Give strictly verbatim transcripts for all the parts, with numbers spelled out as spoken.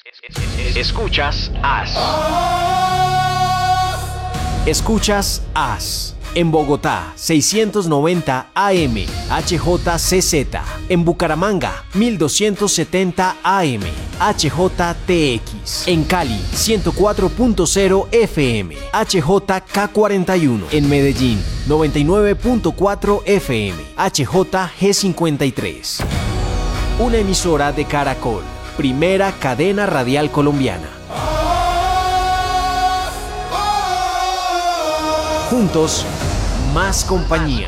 Escuchas A S. Escuchas A S. En Bogotá, seiscientos noventa A M, H J C Z. En Bucaramanga, mil doscientos setenta A M, H J T X. En Cali, ciento cuatro punto cero F M, H J K cuarenta y uno. En Medellín, noventa y nueve punto cuatro F M, H J G cincuenta y tres. Una emisora de Caracol, primera cadena radial colombiana. Juntos, más compañía.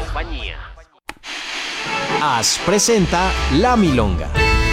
A S presenta La Milonga.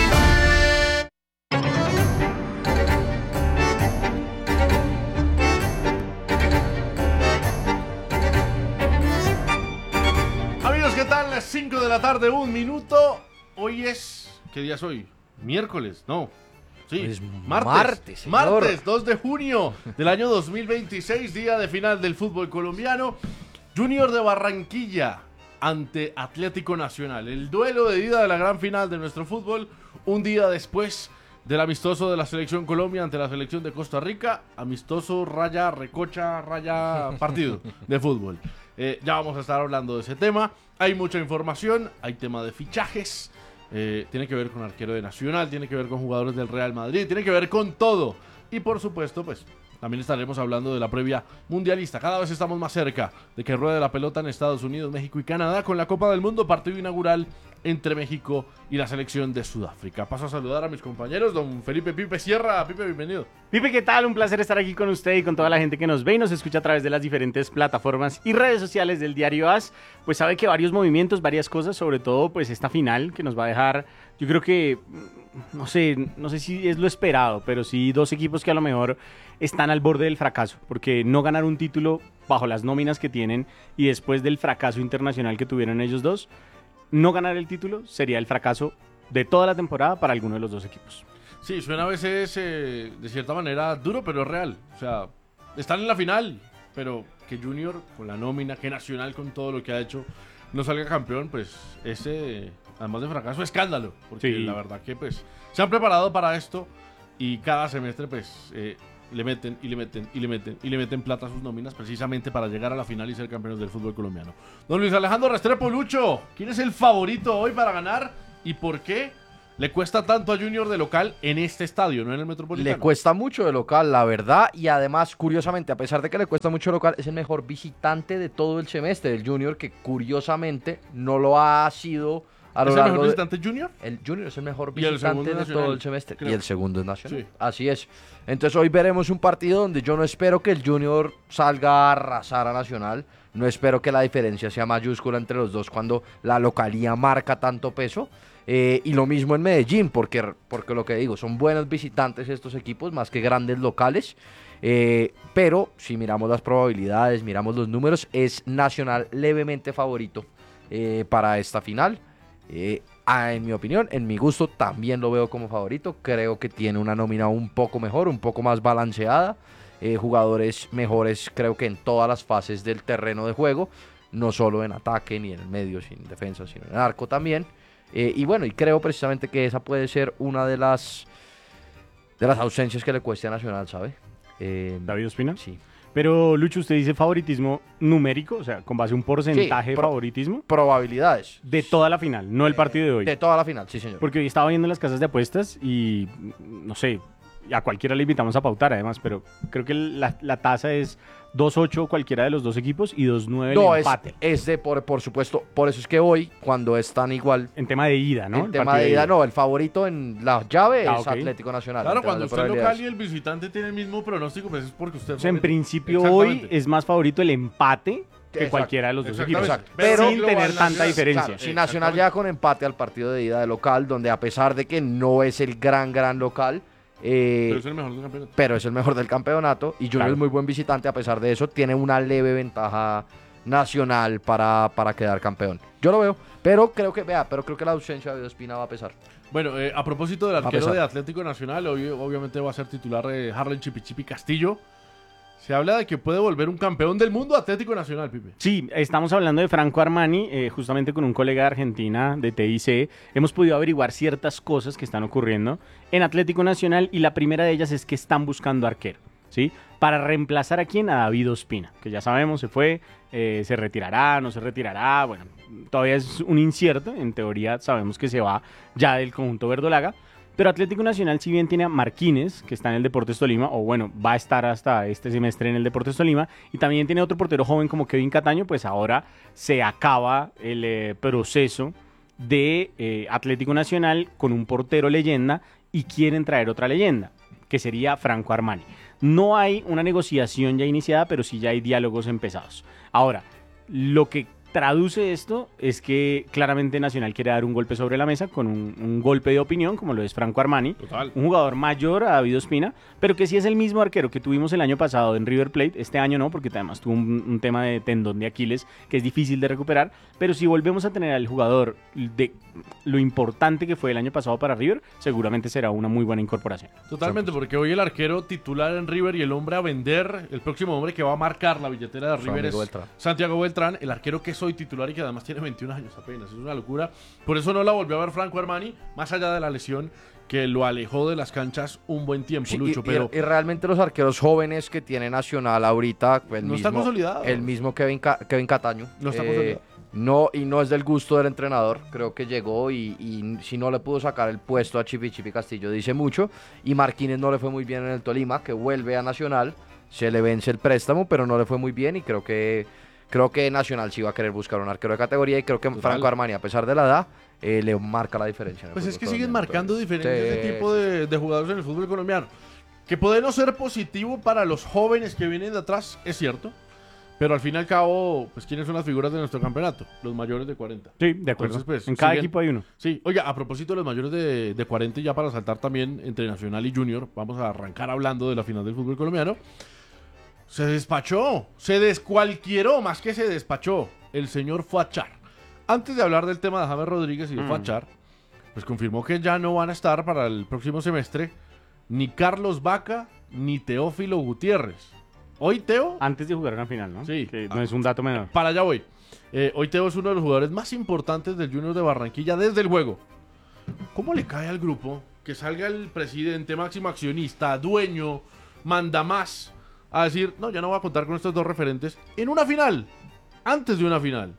Amigos, ¿qué tal? Las cinco de la tarde, un minuto. Hoy es... ¿Qué día es hoy? Miércoles, no. Sí, es martes, martes, martes dos de junio del año dos mil veintiséis, día de final del fútbol colombiano. Junior de Barranquilla ante Atlético Nacional. El duelo de ida de la gran final de nuestro fútbol, un día después del amistoso de la Selección Colombia ante la Selección de Costa Rica. Amistoso, raya, recocha, raya, partido de fútbol. Eh, ya vamos a estar hablando de ese tema. Hay mucha información, hay tema de fichajes. Eh, tiene que ver con arquero de Nacional, tiene que ver con jugadores del Real Madrid, tiene que ver con todo. Y por supuesto, pues también estaremos hablando de la previa mundialista. Cada vez estamos más cerca de que ruede la pelota en Estados Unidos, México y Canadá con la Copa del Mundo, partido inaugural entre México y la selección de Sudáfrica. Paso a saludar a mis compañeros, don Felipe Pipe Sierra. Pipe, bienvenido. Pipe, ¿qué tal? Un placer estar aquí con usted y con toda la gente que nos ve y nos escucha a través de las diferentes plataformas y redes sociales del diario A S. Pues sabe que varios movimientos, varias cosas, sobre todo pues esta final que nos va a dejar, yo creo que, no sé, no sé si es lo esperado, pero sí dos equipos que a lo mejor están al borde del fracaso, porque no ganar un título bajo las nóminas que tienen y después del fracaso internacional que tuvieron ellos dos, no ganar el título sería el fracaso de toda la temporada para alguno de los dos equipos. Sí, suena a veces eh, de cierta manera duro, pero es real. O sea, están en la final, pero que Junior con la nómina, que Nacional con todo lo que ha hecho, no salga campeón, pues ese, además de fracaso, escándalo. Porque sí, la verdad que pues se han preparado para esto y cada semestre pues eh, le meten y le meten y le meten y le meten plata a sus nóminas precisamente para llegar a la final y ser campeones del fútbol colombiano. Don Luis Alejandro Restrepo, Lucho, ¿quién es el favorito hoy para ganar y por qué le cuesta tanto a Junior de local en este estadio, no en el Metropolitano? Le cuesta mucho de local, la verdad, y además, curiosamente, a pesar de que le cuesta mucho de local, es el mejor visitante de todo el semestre del Junior, que curiosamente no lo ha sido a lo ¿Es el largo mejor de... visitante Junior? El Junior es el mejor Y el visitante segundo de Nacional, todo el semestre, creo. y el segundo es Nacional. Sí. Así es. Entonces hoy veremos un partido donde yo no espero que el Junior salga a arrasar a Nacional, no espero que la diferencia sea mayúscula entre los dos cuando la localía marca tanto peso. Eh, y lo mismo en Medellín, porque, porque lo que digo, son buenos visitantes estos equipos, más que grandes locales. Eh, pero si miramos las probabilidades, miramos los números, es Nacional levemente favorito eh, para esta final. Eh, ah, en mi opinión, en mi gusto, también lo veo como favorito. Creo que tiene una nómina un poco mejor, un poco más balanceada. Eh, jugadores mejores, creo que en todas las fases del terreno de juego, no solo en ataque ni en el medio, sin defensa, sino en el arco también. Eh, y bueno, y creo precisamente que esa puede ser una de las de las ausencias que le cueste a Nacional, ¿sabe? Eh, ¿David Ospina? Sí. Pero, Lucho, usted dice favoritismo numérico, o sea, con base a un porcentaje Sí, de pro- favoritismo Probabilidades. de toda la final, no el partido de hoy. De toda la final, sí, señor. Porque hoy estaba viendo las casas de apuestas y, no sé, a cualquiera le invitamos a pautar además, pero creo que la, la tasa es dos ocho cualquiera de los dos equipos y dos nueve No, el es, empate. es de, por, por supuesto, por eso es que hoy, cuando es tan igual, En tema de ida, ¿no? en El tema partido de ida, no, el favorito en la llave Ah, es ok. Atlético Nacional. Claro, en temas cuando de usted es local probabilidades. y el visitante tiene el mismo pronóstico, pues es porque usted... O sea, en principio Exactamente. hoy es más favorito el empate que Exacto, cualquiera de los dos equipos. exactamente. Pero sin global, tener tanta Nacional, diferencia. Claro, si Exactamente. Nacional llega con empate al partido de ida de local, donde a pesar de que no es el gran, gran local, eh, Pero es el mejor del campeonato. pero es el mejor del campeonato y Junior Claro. es muy buen visitante, a pesar de eso tiene una leve ventaja nacional para, para quedar campeón. Yo lo veo, pero creo que vea, pero creo que la ausencia de David Ospina va a pesar. Bueno, eh, a propósito del a arquero pesar. de Atlético Nacional, hoy, obviamente va a ser titular eh, Harlen Chipichipi Castillo. Se habla de que puede volver un campeón del mundo Atlético Nacional, Pipe. Sí, estamos hablando de Franco Armani, eh, justamente con un colega de Argentina, de T I C. Hemos podido averiguar ciertas cosas que están ocurriendo en Atlético Nacional y la primera de ellas es que están buscando arquero, ¿sí? Para reemplazar a quién, a David Ospina, que ya sabemos, se fue, eh, se retirará, no se retirará, bueno, todavía es un incierto, en teoría sabemos que se va ya del conjunto verdolaga. Pero Atlético Nacional, si bien tiene a Marquines, que está en el Deportes Tolima, o bueno, va a estar hasta este semestre en el Deportes Tolima, y también tiene otro portero joven como Kevin Cataño, pues ahora se acaba el eh, proceso de eh, Atlético Nacional con un portero leyenda y quieren traer otra leyenda, que sería Franco Armani. No hay una negociación ya iniciada, pero sí ya hay diálogos empezados. Ahora, lo que traduce esto es que claramente Nacional quiere dar un golpe sobre la mesa con un, un golpe de opinión, como lo es Franco Armani, Total. Un jugador mayor a David Ospina, pero que sí es el mismo arquero que tuvimos el año pasado en River Plate, este año no, porque además tuvo un, un tema de tendón de Aquiles que es difícil de recuperar, pero si volvemos a tener al jugador de lo importante que fue el año pasado para River, seguramente será una muy buena incorporación. Totalmente, porque hoy el arquero titular en River y el hombre a vender, el próximo hombre que va a marcar la billetera de River es Beltrán. Santiago Beltrán, el arquero que es hoy titular y que además tiene veintiún años apenas, es una locura. Por eso no la volvió a ver Franco Armani, más allá de la lesión que lo alejó de las canchas un buen tiempo, Sí, Lucho, y, pero y, y realmente los arqueros jóvenes que tiene Nacional ahorita, el no mismo, están consolidados. el mismo Kevin, Ca- Kevin Cataño, No está eh, consolidado. no, y no es del gusto del entrenador, creo que llegó y, y si no le pudo sacar el puesto a Chipi Chipi Castillo dice mucho, y Marquines no le fue muy bien en el Tolima, que vuelve a Nacional, se le vence el préstamo, pero no le fue muy bien y creo que creo que Nacional sí va a querer buscar un arquero de categoría y creo que Total. Franco Armani, a pesar de la edad, eh, le marca la diferencia. en el pues es fútbol que siguen colombiano. marcando diferencias Sí, ese tipo de, de jugadores en el fútbol colombiano. Que puede no ser positivo para los jóvenes que vienen de atrás, es cierto, pero al fin y al cabo, pues ¿quiénes son las figuras de nuestro campeonato? Los mayores de cuarenta. Sí, de acuerdo. Entonces, pues, en cada siguen- equipo hay uno. Sí, oiga, a propósito de los mayores de, de cuarenta, y ya para saltar también entre Nacional y Junior, vamos a arrancar hablando de la final del fútbol colombiano. Se despachó, se descualquieró, más que se despachó, el señor Fuachar. Antes de hablar del tema de James Rodríguez y de Mm. Fuachar, pues confirmó que ya no van a estar para el próximo semestre ni Carlos Vaca ni Teófilo Gutiérrez. Hoy Teo, Antes de jugar una final, ¿no? Sí. Que no es un dato menor. para allá voy. Eh, hoy Teo es uno de los jugadores más importantes del Junior de Barranquilla desde el juego. ¿Cómo le cae al grupo que salga el presidente, máximo accionista, dueño, manda más, a decir, no, ya no voy a contar con estos dos referentes en una final, antes de una final?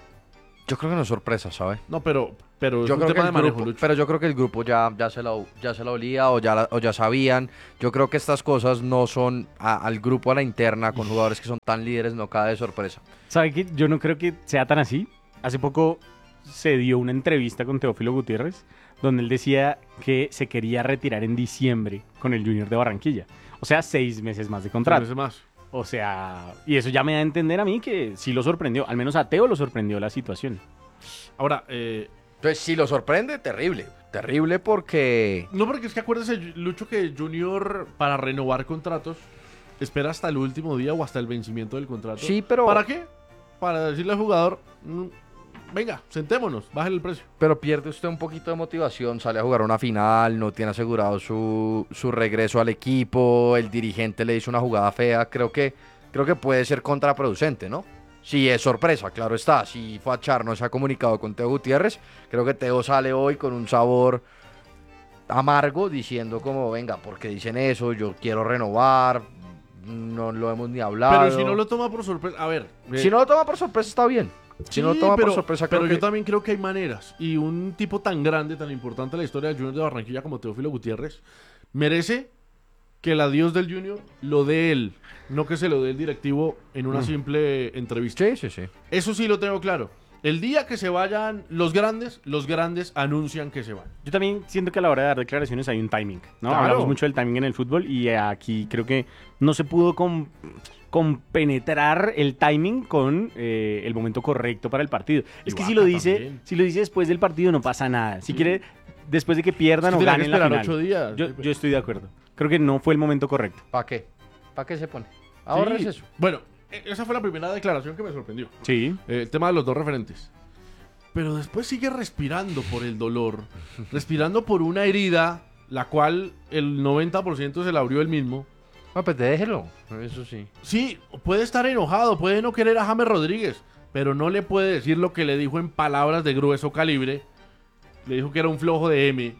Yo creo que no es sorpresa, ¿sabes? No, pero, pero es Yo un creo que tema el de manejo, grupo, Lucho. pero yo creo que el grupo ya, ya, se lo, ya se lo olía o ya, la- o ya sabían. Yo creo que estas cosas no son a- al grupo, a la interna, con jugadores que son tan líderes, no cae de sorpresa. ¿Sabe qué? Yo no creo que sea tan así. Hace poco se dio una entrevista con Teófilo Gutiérrez donde él decía que se quería retirar en diciembre con el Junior de Barranquilla. O sea, seis meses más de Tres contrato. veces más. O sea, y eso ya me da a entender a mí que sí lo sorprendió. Al menos a Teo lo sorprendió la situación. Ahora, eh, Entonces, si lo sorprende, terrible. Terrible porque... no, porque es que acuérdese, Lucho, que Junior, para renovar contratos, espera hasta el último día o hasta el vencimiento del contrato. Sí, pero... ¿Para qué? Para decirle al jugador, mm, venga, sentémonos, bájale el precio. Pero pierde usted un poquito de motivación, sale a jugar una final, no tiene asegurado su, su regreso al equipo, el dirigente le hizo una jugada fea, creo que, creo que puede ser contraproducente, ¿no? Si es sorpresa, claro está, si Fuachar no se ha comunicado con Teo Gutiérrez, creo que Teo sale hoy con un sabor amargo diciendo como, venga, ¿por qué dicen eso? Yo quiero renovar, no lo hemos ni hablado. Pero si no lo toma por sorpresa, a ver. eh, Si no lo toma por sorpresa está bien. Si no lo sí, toma pero, por sorpresa, creo pero que... yo también creo que hay maneras. Y un tipo tan grande, tan importante en la historia del Junior de Barranquilla como Teófilo Gutiérrez, merece que el adiós del Junior lo dé él, no que se lo dé el directivo en una Mm. simple entrevista. Sí, sí, sí. Eso sí lo tengo claro. El día que se vayan los grandes, los grandes anuncian que se van. Yo también siento que a la hora de dar declaraciones hay un timing, ¿no? Claro. Hablamos mucho del timing en el fútbol y aquí creo que no se pudo con, compenetrar el timing con eh, el momento correcto para el partido. Es Y que Vaca si lo dice, también. si lo dice después del partido no pasa nada. Si Sí. quiere, después de que pierdan Es o que tiene que ganen la esperar final. ocho días. Yo, yo estoy de acuerdo. Creo que no fue el momento correcto. ¿Para qué? ¿Para qué se pone? Ahora Sí. es eso. Bueno, e- esa fue la primera declaración que me sorprendió. Sí. Eh, el tema de los dos referentes. Pero después sigue respirando por el dolor, respirando por una herida, la cual el noventa por ciento se la abrió él mismo, No, pues déjelo, eso sí. Sí, puede estar enojado, puede no querer a James Rodríguez, pero no le puede decir lo que le dijo en palabras de grueso calibre. Le dijo que era un flojo de M.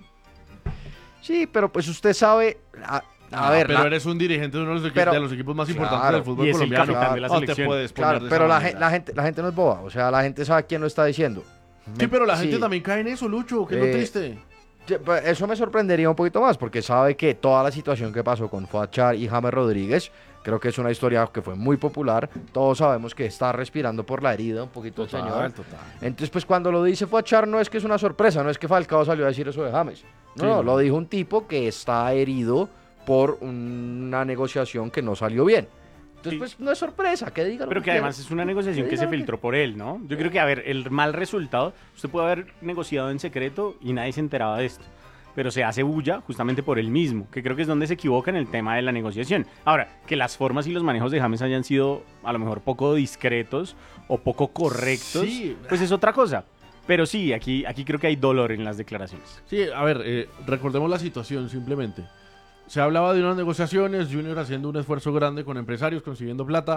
Sí, pero pues usted sabe... A, a Ah, ver, pero la- eres un dirigente de uno de los, equi- pero- de los equipos más importantes claro, del fútbol y es el colombiano. capitán de la No te selección. puedes poner claro, de pero esa la, manera. gen- la gente, la gente no es boba, o sea, la gente sabe quién lo está diciendo. Sí, pero la Sí. gente también cae en eso, Lucho, que es Eh, lo triste. Sí, pues, eso me sorprendería un poquito más, porque sabe que toda la situación que pasó con Fuad Char y James Rodríguez, creo que es una historia que fue muy popular. Todos sabemos que está respirando por la herida un poquito el señor. total. Entonces, pues cuando lo dice Fuad Char, no es que es una sorpresa, no es que Falcao salió a decir eso de James. No, Sí, no, no. lo dijo un tipo que está herido por una negociación que no salió bien. Entonces, Sí. pues no es sorpresa, que diga lo Pero que quiera. además es una negociación Que que diga se lo que- filtró por él, ¿no? Yo creo que, a ver, el mal resultado, usted puede haber negociado en secreto y nadie se enteraba de esto. Pero se hace bulla justamente por él mismo, que creo que es donde se equivoca en el tema de la negociación. Ahora, que las formas y los manejos de James hayan sido a lo mejor poco discretos o poco correctos, Sí. pues es otra cosa. Pero sí, aquí, aquí creo que hay dolor en las declaraciones. Sí, a ver, eh, recordemos la situación simplemente. Se hablaba de unas negociaciones, Junior haciendo un esfuerzo grande con empresarios, consiguiendo plata.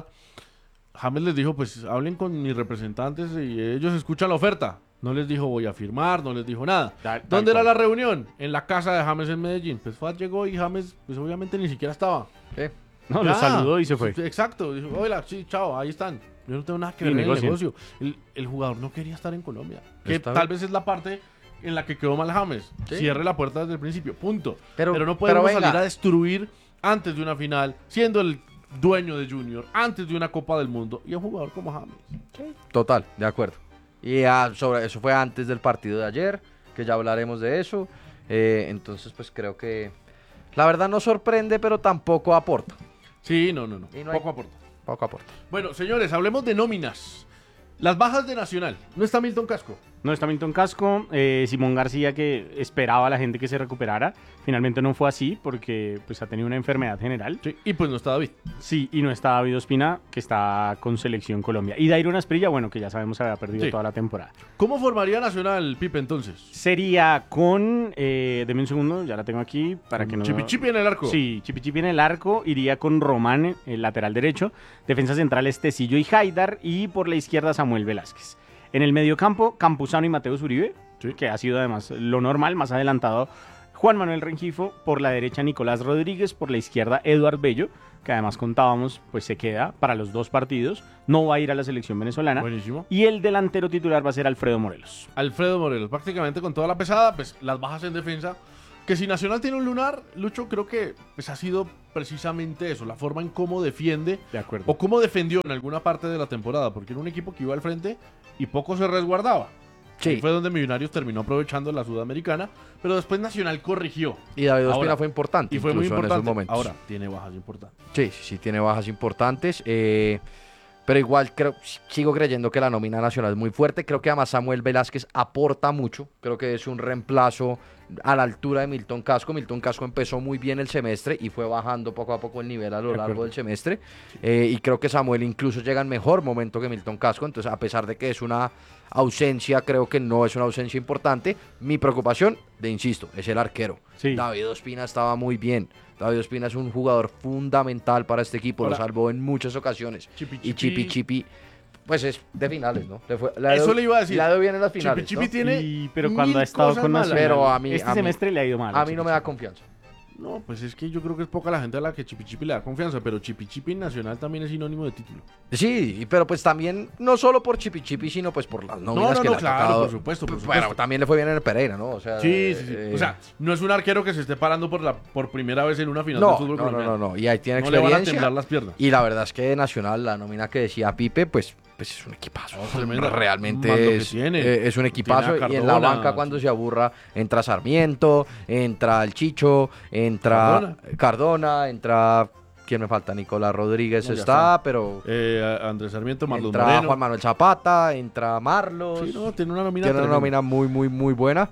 James les dijo, pues hablen con mis representantes y ellos escuchan la oferta. No les dijo voy a firmar, no les dijo nada. Tal- tal ¿Dónde era cual. la reunión? En la casa de James en Medellín. Pues Fat llegó y James, pues obviamente ni siquiera estaba. Sí. No, Ya. lo saludó y se fue. Exacto. Dijo, hola, sí, chao, ahí están. Yo no tengo nada que Y ver en el negocian. negocio. El, el jugador no quería estar en Colombia. Que Está tal bien. vez es la parte en la que quedó mal James. Sí. Cierre la puerta desde el principio, punto. Pero- Pero, no pero podemos venga. salir a destruir antes de una final, siendo el dueño de Junior, antes de una Copa del Mundo y un jugador como James. Total, de acuerdo. Y ah, sobre eso fue antes del partido de ayer, que ya hablaremos de eso. Eh, entonces, pues creo que la verdad no sorprende, pero tampoco aporta. Sí, no, no, no. Y no hay- Poco aporta. Poco aporta. Bueno, señores, hablemos de nóminas. Las bajas de Nacional. No está Milton Casco. No está Milton Casco, eh, Simón García, que esperaba a la gente que se recuperara, finalmente no fue así porque pues ha tenido una enfermedad general. Sí. Y pues no está David. Sí, y no está David Ospina, que está con Selección Colombia. Y Dairon Asprilla, bueno, que ya sabemos había perdido Sí. toda la temporada. ¿Cómo formaría Nacional, Pipe, entonces? Sería con, eh, deme un segundo, ya la tengo aquí para que no... Chipi Chipi en el arco. Sí, Chipi Chipi en el arco, iría con Román, el lateral derecho, defensa central Tecillo y Haidar, y por la izquierda Samuel Velázquez. En el mediocampo, Campuzano y Mateus Uribe, Sí. que ha sido además lo normal, más adelantado Juan Manuel Rengifo, por la derecha Nicolás Rodríguez, por la izquierda Eduard Bello, que además contábamos, pues se queda para los dos partidos, no va a ir a la selección venezolana, Buenísimo. y el delantero titular va a ser Alfredo Morelos. Alfredo Morelos, prácticamente con toda la pesada, pues las bajas en defensa. Que si Nacional tiene un lunar, Lucho, creo que pues, ha sido precisamente eso, la forma en cómo defiende De acuerdo. o cómo defendió en alguna parte de la temporada, porque era un equipo que iba al frente y poco se resguardaba. Sí. Ahí fue donde Millonarios terminó aprovechando la Sudamericana, pero después Nacional corrigió. Y David Ospina Ahora, fue importante. Y fue muy incluso importante. en esos momentos. Ahora, tiene bajas importantes. Sí, sí, sí, tiene bajas importantes. eh, pero igual creo, sigo creyendo que la nómina nacional es muy fuerte. Creo que además Samuel Velázquez aporta mucho. Creo que es un reemplazo a la altura de Milton Casco. Milton Casco empezó muy bien el semestre y fue bajando poco a poco el nivel a lo De largo acuerdo. del semestre. Eh, y creo que Samuel incluso llega en mejor momento que Milton Casco. Entonces, a pesar de que es una ausencia, creo que no es una ausencia importante. Mi preocupación, de insisto, es el arquero. Sí. David Ospina estaba muy bien. David Ospina es un jugador fundamental para este equipo, Ahora, lo salvó en muchas ocasiones. Chipi Y Chipi- Chipi Chipi, pues es de finales, ¿no? Le fue- le ha Eso ido- le iba a decir. Le ha ido bien en las finales, Chipi Chipi ¿no? tiene Y- pero cuando mil ha estado cosas con malas. Nacional, Pero a mí- este a mí- semestre le ha ido mal. A mí no me da confianza. No, pues es que yo creo que es poca la gente a la que Chipi Chipi le da confianza, pero Chipi Chipi Nacional también es sinónimo de título. Sí, pero pues también, no solo por Chipi Chipi, sino pues por las nóminas no, que no, le ha claro, tocado. por supuesto, por Bueno, supuesto. también le fue bien en el Pereira, ¿no? O sea, Sí, sí, sí. eh, O sea, no es un arquero que se esté parando por la por primera vez en una final no, del fútbol no, no, colombiano. no, no, y ahí tiene No le van a experiencia. temblar las piernas. Y la verdad es que Nacional, la nómina que decía Pipe, pues, pues es un equipazo. No, tremenda. Realmente Más lo que es, tiene. eh, es un equipazo. Tiene a Y en la Cardona. banca, cuando se aburra, entra Sarmiento, entra el Chicho, entra Cardona. Cardona, entra. ¿Quién me falta? Nicolás Rodríguez No, ya está, está. pero. Eh, Andrés Sarmiento, Marlon Entra Moreno. Juan Manuel Zapata, entra Marlos. Sí, no, tiene una nómina tiene una tremenda. nómina muy, muy, muy buena.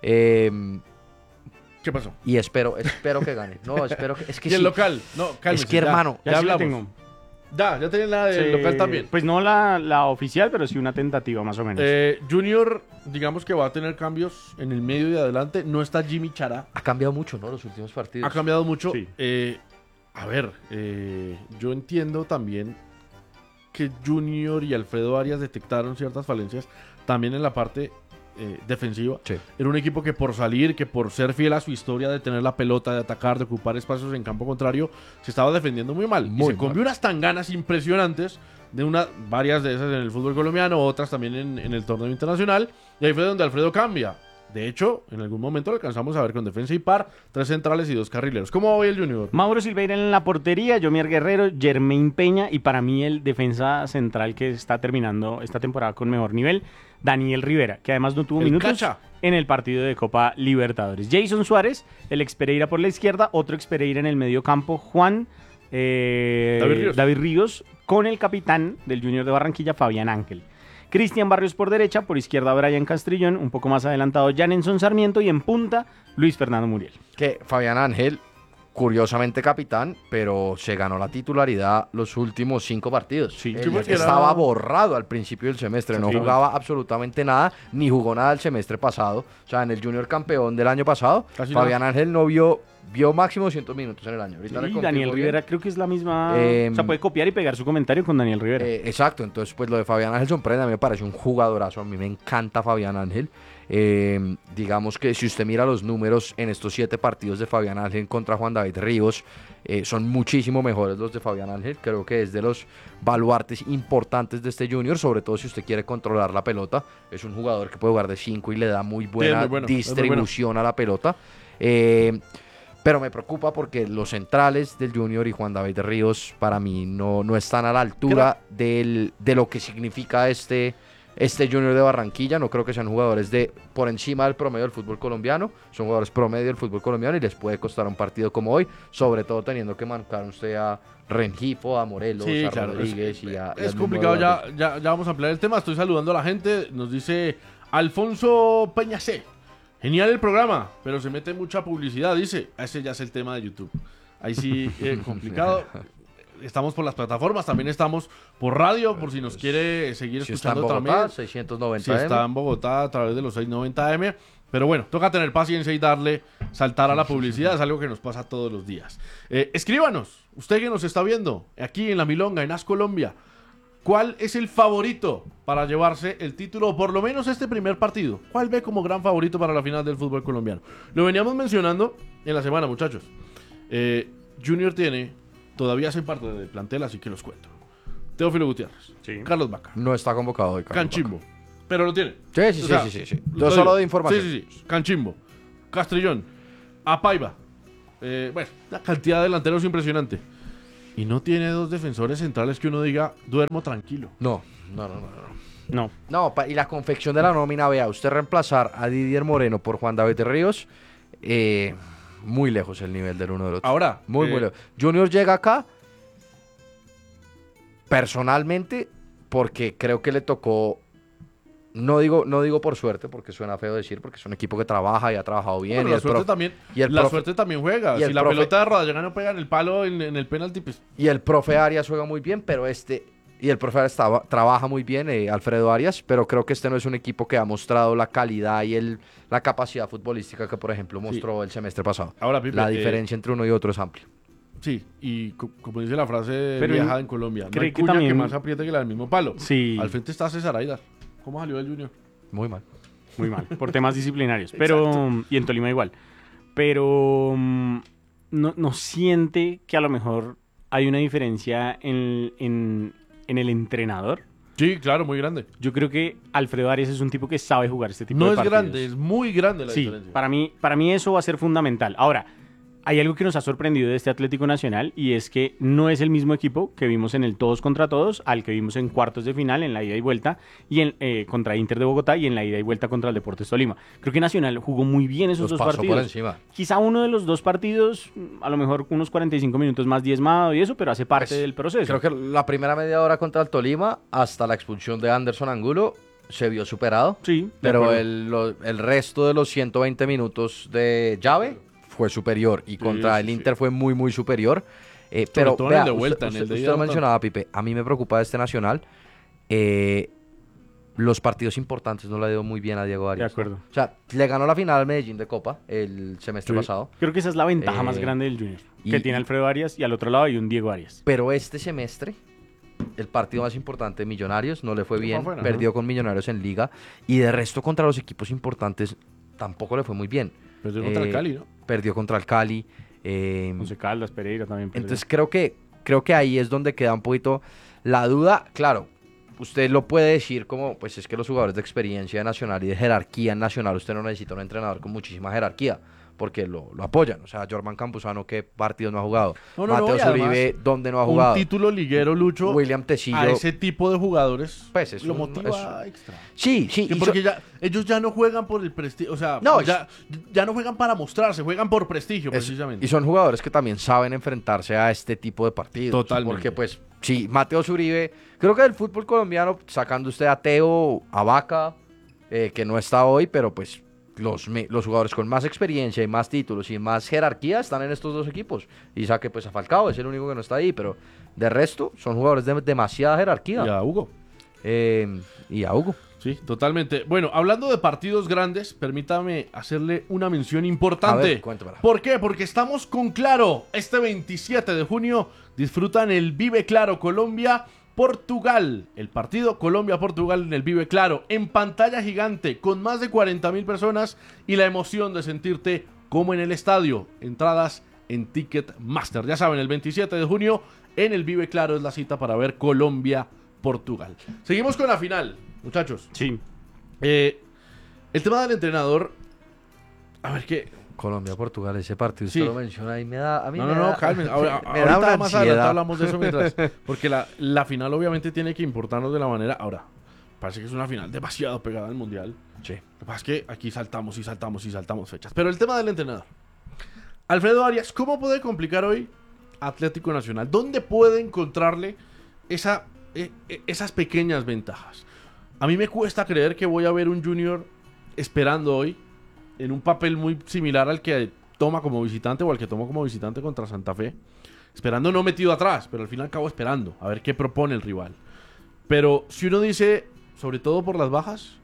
Eh, ¿Qué pasó? y espero, espero que gane. No, espero que. Es que Y el sí. local. No, cálmese, Es que, ya, hermano, ya, Ya sí la hablamos. tengo. Ya, ya tienen la del Sí, local también. Pues no la, la oficial, pero sí una tentativa más o menos. Eh, Junior, digamos que va a tener cambios en el medio y adelante. No está Jimmy Chará. Ha cambiado mucho, ¿no? Los últimos partidos. Ha cambiado mucho. Sí. Eh, A ver, eh, yo entiendo también que Junior y Alfredo Arias detectaron ciertas falencias también en la parte eh, defensiva. Sí. Era un equipo que por salir, que por ser fiel a su historia de tener la pelota, de atacar, de ocupar espacios en campo contrario, se estaba defendiendo muy mal. Muy y se comió unas tanganas impresionantes de una, varias de esas en el fútbol colombiano, otras también en, en el torneo internacional. Y ahí fue donde Alfredo cambia. De hecho, en algún momento lo alcanzamos a ver con defensa y par, tres centrales y dos carrileros. ¿Cómo va hoy el Junior? Mauro Silveira en la portería, Yomier Guerrero, Jermaine Peña y para mí el defensa central que está terminando esta temporada con mejor nivel, Daniel Rivera, que además no tuvo El minutos Cacha. en el partido de Copa Libertadores. Jason Suárez, el ex Pereira por la izquierda, otro ex Pereira en el medio campo, Juan eh, David Ríos. David Ríos, con el capitán del Junior de Barranquilla, Fabián Ángel. Cristian Barrios por derecha, por izquierda Brian Castrillón, un poco más adelantado Janenson Sarmiento y en punta Luis Fernando Muriel. Que Fabián Ángel, curiosamente capitán, pero se ganó la titularidad los últimos cinco partidos. Sí, Él sí, porque estaba era- borrado al principio del semestre, no Sí. jugaba absolutamente nada, ni jugó nada el semestre pasado. O sea, en el Junior campeón del año pasado, Casi Fabián nada. Ángel no vio, vio máximo cientos minutos en el año. Ahorita le Y confirmo Daniel bien. Rivera creo que es la misma... Eh, o sea, puede copiar y pegar su comentario con Daniel Rivera. Eh, exacto, entonces pues lo de Fabián Ángel sorprende, a mí me parece un jugadorazo, a mí me encanta Fabián Ángel. Eh, digamos que si usted mira los números en estos siete partidos de Fabián Ángel contra Juan David Ríos, eh, son muchísimo mejores los de Fabián Ángel, creo que es de los baluartes importantes de este Junior, sobre todo si usted quiere controlar la pelota, es un jugador que puede jugar de cinco y le da muy buena muy bueno, es muy distribución a la pelota. Eh, Pero me preocupa porque los centrales del Junior y Juan David Ríos para mí no, no están a la altura del, de lo que significa este, este Junior de Barranquilla. No creo que sean jugadores de por encima del promedio del fútbol colombiano. Son jugadores promedio del fútbol colombiano y les puede costar un partido como hoy, sobre todo teniendo que marcar usted a Rengifo, a Morelos, Sí, a claro, Rodríguez es, y a... y es al mismo complicado, Eduardo. ya, ya, ya vamos a ampliar el tema. Estoy saludando a la gente. Nos dice Alfonso Peñacé. Genial el programa, pero se mete mucha publicidad, dice. Ese ya es el tema de YouTube. Ahí sí, eh, complicado. Estamos por las plataformas, también estamos por radio, por si nos quiere seguir Si está en escuchando Bogotá, también. seiscientos noventa Si M. está en Bogotá a través de los seiscientos noventa M. Pero bueno, toca tener paciencia y darle, saltar a la publicidad, es algo que nos pasa todos los días. Eh, escríbanos, usted que nos está viendo, aquí en La Milonga, en As Colombia, ¿cuál es el favorito para llevarse el título, o por lo menos este primer partido? ¿Cuál ve como gran favorito para la final del fútbol colombiano? Lo veníamos mencionando en la semana, muchachos. Eh, Junior tiene, todavía hace parte del plantel, así que los cuento. Teófilo Gutiérrez, Sí. Carlos Vaca, No está convocado hoy, Carlos Canchimbo, pero lo tiene. Sí, sí, O sí, sea, sí, sí, sí. lo Yo solo digo. de información. Sí, sí, sí. Canchimbo, Castrillón, Apaiba. Eh, bueno, una cantidad de delanteros impresionante. Y no tiene dos defensores centrales que uno diga, duermo tranquilo. No, no, no, no. no. No. No, pa- y la confección de la nómina, vea, usted reemplazar a Didier Moreno por Juan David Ríos, eh, muy lejos el nivel del uno del otro. Ahora, Muy, eh, muy lejos. Junior llega acá, personalmente, porque creo que le tocó, no digo, no digo por suerte, porque suena feo decir, porque es un equipo que trabaja y ha trabajado bien. bueno, y la el suerte profe- también, y el la profe- suerte también juega. y Si el la profe- pelota de Rodallega no pega en el palo en, en el penalti, pues Y el profe Arias juega muy bien, pero este... Y el profe Arias traba- trabaja muy bien, eh, Alfredo Arias, pero creo que este no es un equipo que ha mostrado la calidad y el, la capacidad futbolística que, por ejemplo, mostró el semestre pasado. ahora, Pipe, La eh, diferencia entre uno y otro es amplia. sí, y co- como dice la frase Pero vieja en- en Colombia, no cree hay que cuña que también- más apriete que la del mismo palo. Sí. Al frente está César Aidar. ¿Cómo salió el Junior? Muy mal. Muy mal, por temas disciplinarios. Pero, y en Tolima igual. Pero mm, no, no siente que a lo mejor hay una diferencia en, en, en el entrenador. Sí, claro, muy grande. Yo creo que Alfredo Arias es un tipo que sabe jugar este tipo No de es partidos. grande, es muy grande la Sí, diferencia. para mí, para mí eso va a ser fundamental. Ahora, hay algo que nos ha sorprendido de este Atlético Nacional y es que no es el mismo equipo que vimos en el todos contra todos al que vimos en cuartos de final, en la ida y vuelta, y en, eh, contra Inter de Bogotá y en la ida y vuelta contra el Deportes Tolima. Creo que Nacional jugó muy bien esos Los dos pasó partidos. por encima. Quizá uno de los dos partidos, mm, a lo mejor unos cuarenta y cinco minutos más diezmado y eso, pero hace parte Pues, del proceso. Creo que la primera media hora contra el Tolima, hasta la expulsión de Anderson Angulo, se vio superado. Sí, de Pero acuerdo. el, lo- el resto de los ciento veinte minutos de llave fue superior. Y contra sí, el sí. Inter fue muy, muy superior. Eh, pero todo en el vea, de vuelta, usted, en el de usted ida lo no mencionaba, Pipe. A mí me preocupa este Nacional. Eh, los partidos importantes no le ha ido muy bien a Diego Arias. De acuerdo. ¿No? O sea, le ganó la final al Medellín de Copa el semestre Sí. pasado, Creo que esa es la ventaja Eh, más grande del Junior. y- Que tiene Alfredo Arias y al otro lado hay un Diego Arias. pero este semestre el partido más importante de Millonarios no le fue Se fue bien, afuera, perdió ¿no? con Millonarios en Liga y de resto contra los equipos importantes tampoco le fue muy bien. Perdió contra el Eh, Cali, ¿no? Perdió contra el Cali. eh, Once Caldas, Pereira también. perdió. Entonces creo que, creo que ahí es donde queda un poquito la duda. Claro, usted lo puede decir como, pues es que los jugadores de experiencia de Nacional y de jerarquía en Nacional, usted no necesita un entrenador con muchísima jerarquía, porque lo, lo apoyan. O sea, Jorman Campuzano, ¿qué partidos no ha jugado? No, no, no, Mateo y además, Zuribe, ¿dónde no ha Un jugado? título liguero, Lucho, William Tecillo. a ese tipo de jugadores Pues es lo un- motiva es- extra. Sí, sí. Sí, y porque so- ya, ellos ya no juegan por el prestigio, o sea, No, ya, ya no juegan para mostrarse, juegan por prestigio, Es- precisamente. y son jugadores que también saben enfrentarse a este tipo de partidos. Totalmente. Porque, pues, sí, Mateo Zuribe, creo que del fútbol colombiano, sacando usted a Teo, a Vaca, eh, que no está hoy, pero pues los, me- los jugadores con más experiencia y más títulos y más jerarquía están en estos dos equipos. Y saque pues a Falcao, es el único que no está ahí, pero de resto son jugadores de demasiada jerarquía. Y a Hugo. Eh, y a Hugo. Sí, totalmente. Bueno, hablando de partidos grandes, permítame hacerle una mención importante. A ver, cuéntamela. ¿Por qué? Porque estamos con Claro. Este veintisiete de junio disfrutan el Vive Claro Colombia-Portugal. El partido Colombia-Portugal en el Vive Claro. En pantalla gigante, con más de cuarenta mil personas y la emoción de sentirte como en el estadio. Entradas en Ticketmaster. Ya saben, el veintisiete de junio en el Vive Claro es la cita para ver Colombia-Portugal. Seguimos con la final, muchachos. Sí. Eh, el tema del entrenador. A ver qué. Colombia, Portugal, ese partido Sí. usted lo menciona y me da. A mí No, me no, no, da- calmen. Ahora, me da ahorita una más adelante ansiedad. hablamos de eso mientras. Porque la, la final, obviamente, tiene que importarnos de la manera. Ahora, parece que es una final demasiado pegada al mundial. Sí. Lo que pasa es que aquí saltamos y saltamos y saltamos fechas. Pero el tema del entrenador. Alfredo Arias, ¿cómo puede complicar hoy Atlético Nacional? ¿Dónde puede encontrarle esa, eh, eh, esas pequeñas ventajas? A mí me cuesta creer que voy a ver un Junior esperando hoy en un papel muy similar al que toma como visitante o al que tomó como visitante contra Santa Fe. Esperando no metido atrás, pero al fin y al cabo esperando a ver qué propone el rival. Pero si uno dice, sobre todo por las bajas,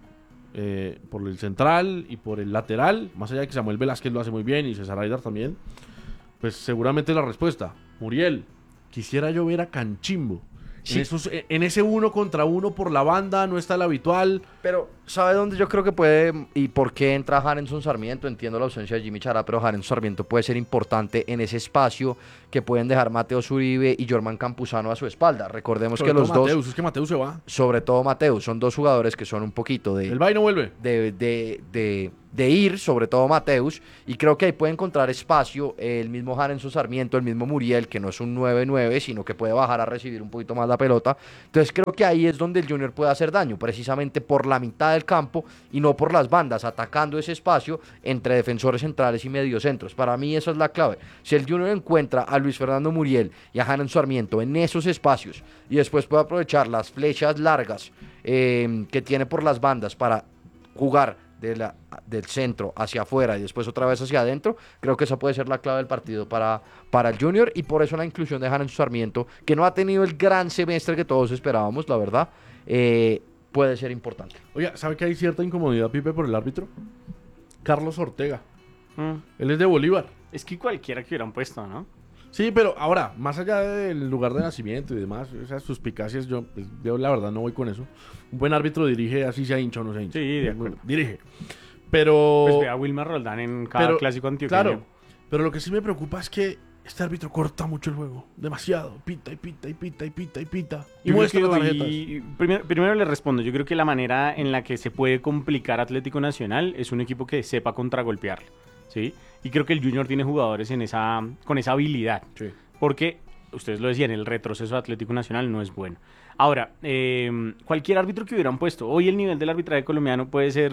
eh, por el central y por el lateral, más allá de que Samuel Velázquez lo hace muy bien y César Aidar también, pues seguramente la respuesta, Muriel, quisiera yo ver a Canchimbo. Sí. En, esos- en ese uno contra uno por la banda, no está el habitual. Pero, ¿sabe dónde yo creo que puede y por qué entra Harenson Sarmiento? Entiendo la ausencia de Jimmy Chará, pero Harenson Sarmiento puede ser importante en ese espacio que pueden dejar Mateo Zuribe y Jorman Campuzano a su espalda. Recordemos Sobre que los todo dos, Mateus, es que Mateus se va. sobre todo Mateo, son dos jugadores que son un poquito de... El va y no vuelve. de, de, de, de ir, sobre todo Mateus, y creo que ahí puede encontrar espacio el mismo Harenson Sarmiento, el mismo Muriel, que no es un nueve nueve, sino que puede bajar a recibir un poquito más la pelota. Entonces creo que ahí es donde el Junior puede hacer daño, precisamente por la mitad del campo y no por las bandas, atacando ese espacio entre defensores centrales y mediocentros. Para mí esa es la clave. Si el Junior encuentra a Luis Fernando Muriel y a Harenson Sarmiento en esos espacios y después puede aprovechar las flechas largas eh, que tiene por las bandas para jugar de la, del centro hacia afuera y después otra vez hacia adentro, creo que esa puede ser la clave del partido para, para el Junior, y por eso la inclusión de Harenson Sarmiento, que no ha tenido el gran semestre que todos esperábamos, la verdad, eh, puede ser importante. Oiga, ¿sabe que hay cierta incomodidad, Pipe, por el árbitro? Carlos Ortega. Mm. Él es de Bolívar. Es que cualquiera que hubieran puesto, ¿no? Sí, pero ahora, más allá del lugar de nacimiento y demás, esas suspicacias, yo, pues, yo la verdad no voy con eso. Un buen árbitro dirige, así sea hincha o no sea hincha. Sí, de acuerdo. Dirige. Pero... Pues ve a Wilmar Roldán en cada pero- clásico antioqueño. Claro, pero lo que sí me preocupa es que este árbitro corta mucho el juego. Demasiado. Pita y pita y pita y pita y pita. Y Yo muestra creo las que tarjetas. hoy- primero, primero le respondo, yo creo que la manera en la que se puede complicar Atlético Nacional es un equipo que sepa contragolpearlo, ¿sí? Y creo que el Junior tiene jugadores en esa, con esa habilidad, Sí. porque, ustedes lo decían, el retroceso de Atlético Nacional no es bueno. Ahora, eh, cualquier árbitro que hubieran puesto, hoy el nivel del arbitraje colombiano puede ser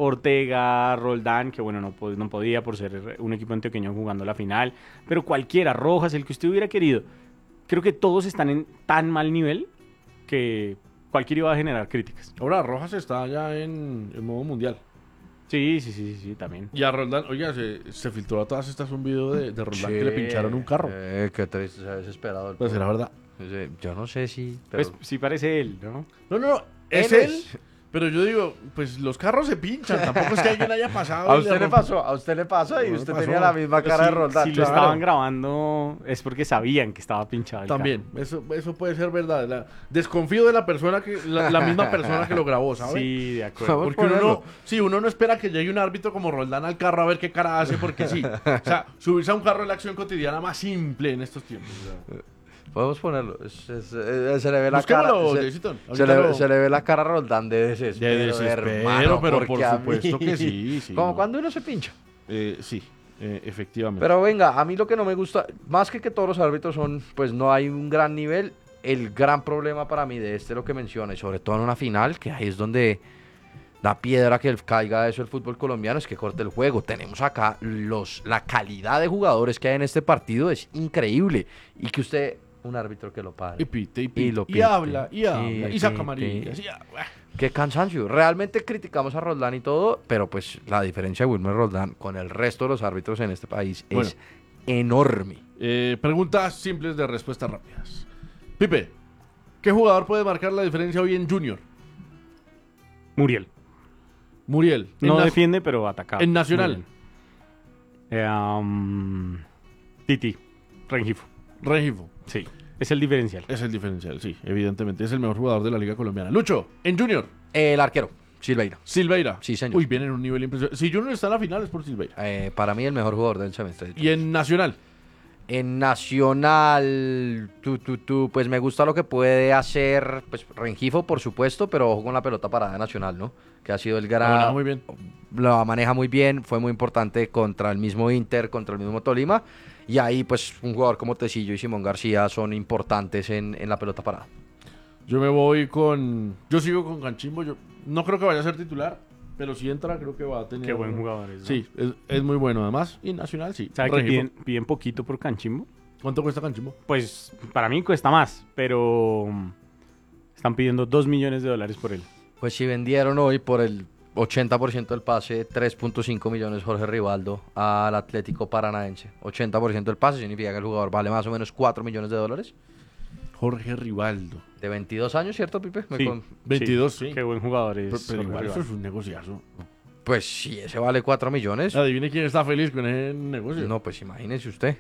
Ortega, Roldán, que bueno, no, pod- no podía por ser un equipo antioqueño jugando la final, pero cualquiera, Rojas, el que usted hubiera querido. Creo que todos están en tan mal nivel que cualquiera iba a generar críticas. Ahora Rojas está ya en el modo mundial. Sí, sí, sí, sí, sí, también. Y a Roldán, oiga, se, se filtró a todas estas un video de, de Roldán que le pincharon un carro. Eh, qué triste, se ha desesperado. el Pues pobre. será verdad. Sí, yo no sé si... pero- Pues sí parece él, ¿no? No, no, no. Es Él él, es. Pero yo digo, pues los carros se pinchan, tampoco es que alguien haya pasado. A y usted le rompe- pasó, a usted le pasó y No, usted pasó. tenía la misma cara de Si- Roldán. Si lo claro. estaban grabando es porque sabían que estaba pinchado el También, eso, eso puede ser verdad. La- desconfío de la persona que, la, la misma persona que lo grabó, carro. ¿sabes? Sí, de acuerdo. Vamos. Porque uno ponerlo. no, sí, uno no espera que llegue un árbitro como Roldán al carro a ver qué cara hace, porque sí. O sea, subirse a un carro es la acción cotidiana más simple en estos tiempos. o sea. Podemos ponerlo. Es- es- es- se le ve la cara. Busquémoslo, Se, Jaycitón. se Ahorita le, lo- se le ve la cara a Roldán de desespero. De desespero, hermano, pero por porque a mí- supuesto que sí, sí, Como no. cuando uno se pincha. Eh, sí, eh, efectivamente. Pero venga, a mí lo que no me gusta, más que que todos los árbitros son, pues no hay un gran nivel, el gran problema para mí de este lo que menciona, y sobre todo en una final, que ahí es donde da piedra que caiga eso el fútbol colombiano, es que corte el juego. Tenemos acá los, la calidad de jugadores que hay en este partido es increíble. Y que usted, un árbitro que lo pare. Y pite, y Y pite, lo y, pite. habla, y habla, y, Y saca pite. amarillas. y ah, buah. Qué cansancio. Realmente criticamos a Roldán y todo, pero pues la diferencia de Wilmer Roldán con el resto de los árbitros en este país Bueno. es enorme. Eh, preguntas simples de respuestas rápidas. Pipe, ¿qué jugador puede marcar la diferencia hoy en Junior? Muriel. Muriel. No en na- defiende, pero ataca. en Nacional. Muriel. Eh, um, Titi. Rengifo. Regifo. Sí. Es el diferencial. Es el diferencial, sí, evidentemente. Es el mejor jugador de la Liga Colombiana. Lucho, en Junior. El arquero, Silveira. Silveira. Sí, señor. Uy, viene en un nivel impresionante. Si Junior está en la final es por Silveira. Eh, para mí el mejor jugador del semestre. Y en Nacional. En Nacional, tú, tú, tú, pues me gusta lo que puede hacer, pues Rengifo, por supuesto, pero ojo con la pelota parada de Nacional, ¿no? Que ha sido el La gran... maneja muy bien. Lo maneja muy bien, fue muy importante contra el mismo Inter, contra el mismo Tolima. Y ahí, pues, un jugador como Tecillo y Simón García son importantes en, en la pelota parada. Yo me voy con. Yo sigo con Canchimbo. Yo no creo que vaya a ser titular, pero si entra, creo que va a tener. Qué buen jugador es, ¿no? Sí, es, es muy bueno además. Y Nacional, sí. ¿Sabe que Regifo. piden, piden poquito por Canchimbo? ¿Cuánto cuesta Canchimbo? Pues para mí cuesta más, pero um, están pidiendo dos millones de dólares por él. Pues si vendieron hoy por el ochenta por ciento del pase, tres punto cinco millones Jorge Rivaldo al Atlético Paranaense. ochenta por ciento del pase significa que el jugador vale más o menos cuatro millones de dólares. Jorge Rivaldo. De veintidós años, ¿cierto, Pipe? Me Sí. con- veintidós, sí. Qué buen jugador es. Pero, pero Jorge igual, eso Rivaldo. es un negociazo. Pues si ese vale cuatro millones, Adivine quién está feliz con ese negocio. no, pues imagínese usted.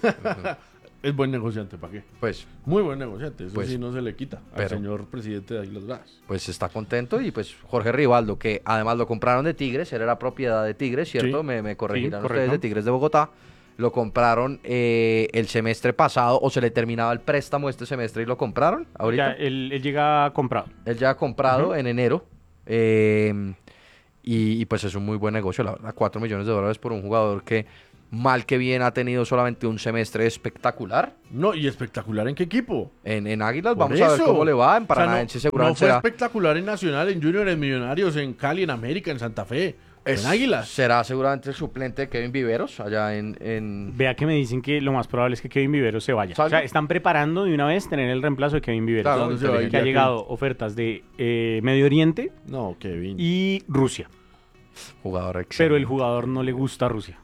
Es buen negociante, ¿para qué? Pues, Muy buen negociante. Eso Pues, sí no se le quita al pero- señor presidente de Águilas Bravas. pues está contento y pues Jorge Rivaldo, que además lo compraron de Tigres, él era propiedad de Tigres, ¿cierto? Sí. Me, me corregirán Sí, ustedes, correcto. de Tigres de Bogotá. Lo compraron eh, el semestre pasado o se le terminaba el préstamo este semestre y lo compraron Ya, ahorita. él, él llega comprado. Él ya ha comprado en enero. eh, y, y, pues es un muy buen negocio, la verdad. cuatro millones de dólares por un jugador que mal que bien ha tenido solamente un semestre espectacular. No, y espectacular en qué equipo. En, en Águilas Por vamos a ver eso. cómo le va. En O sea, Paranaense no, seguramente no fue será, espectacular en Nacional, en Junior, en Millonarios, en Cali, en América, en Santa Fe, es- en Águilas. será seguramente el suplente de Kevin Viveros allá en... en- Vea que me dicen que lo más probable es que Kevin Viveros se vaya. ¿Salga? O sea, están preparando de una vez tener el reemplazo de Kevin Viveros. Claro, ¿Dónde se va a ir? que ha Ya llegado ofertas de eh, Medio Oriente No, Kevin. y Rusia. Jugador excelente. Pero el jugador no le gusta Rusia.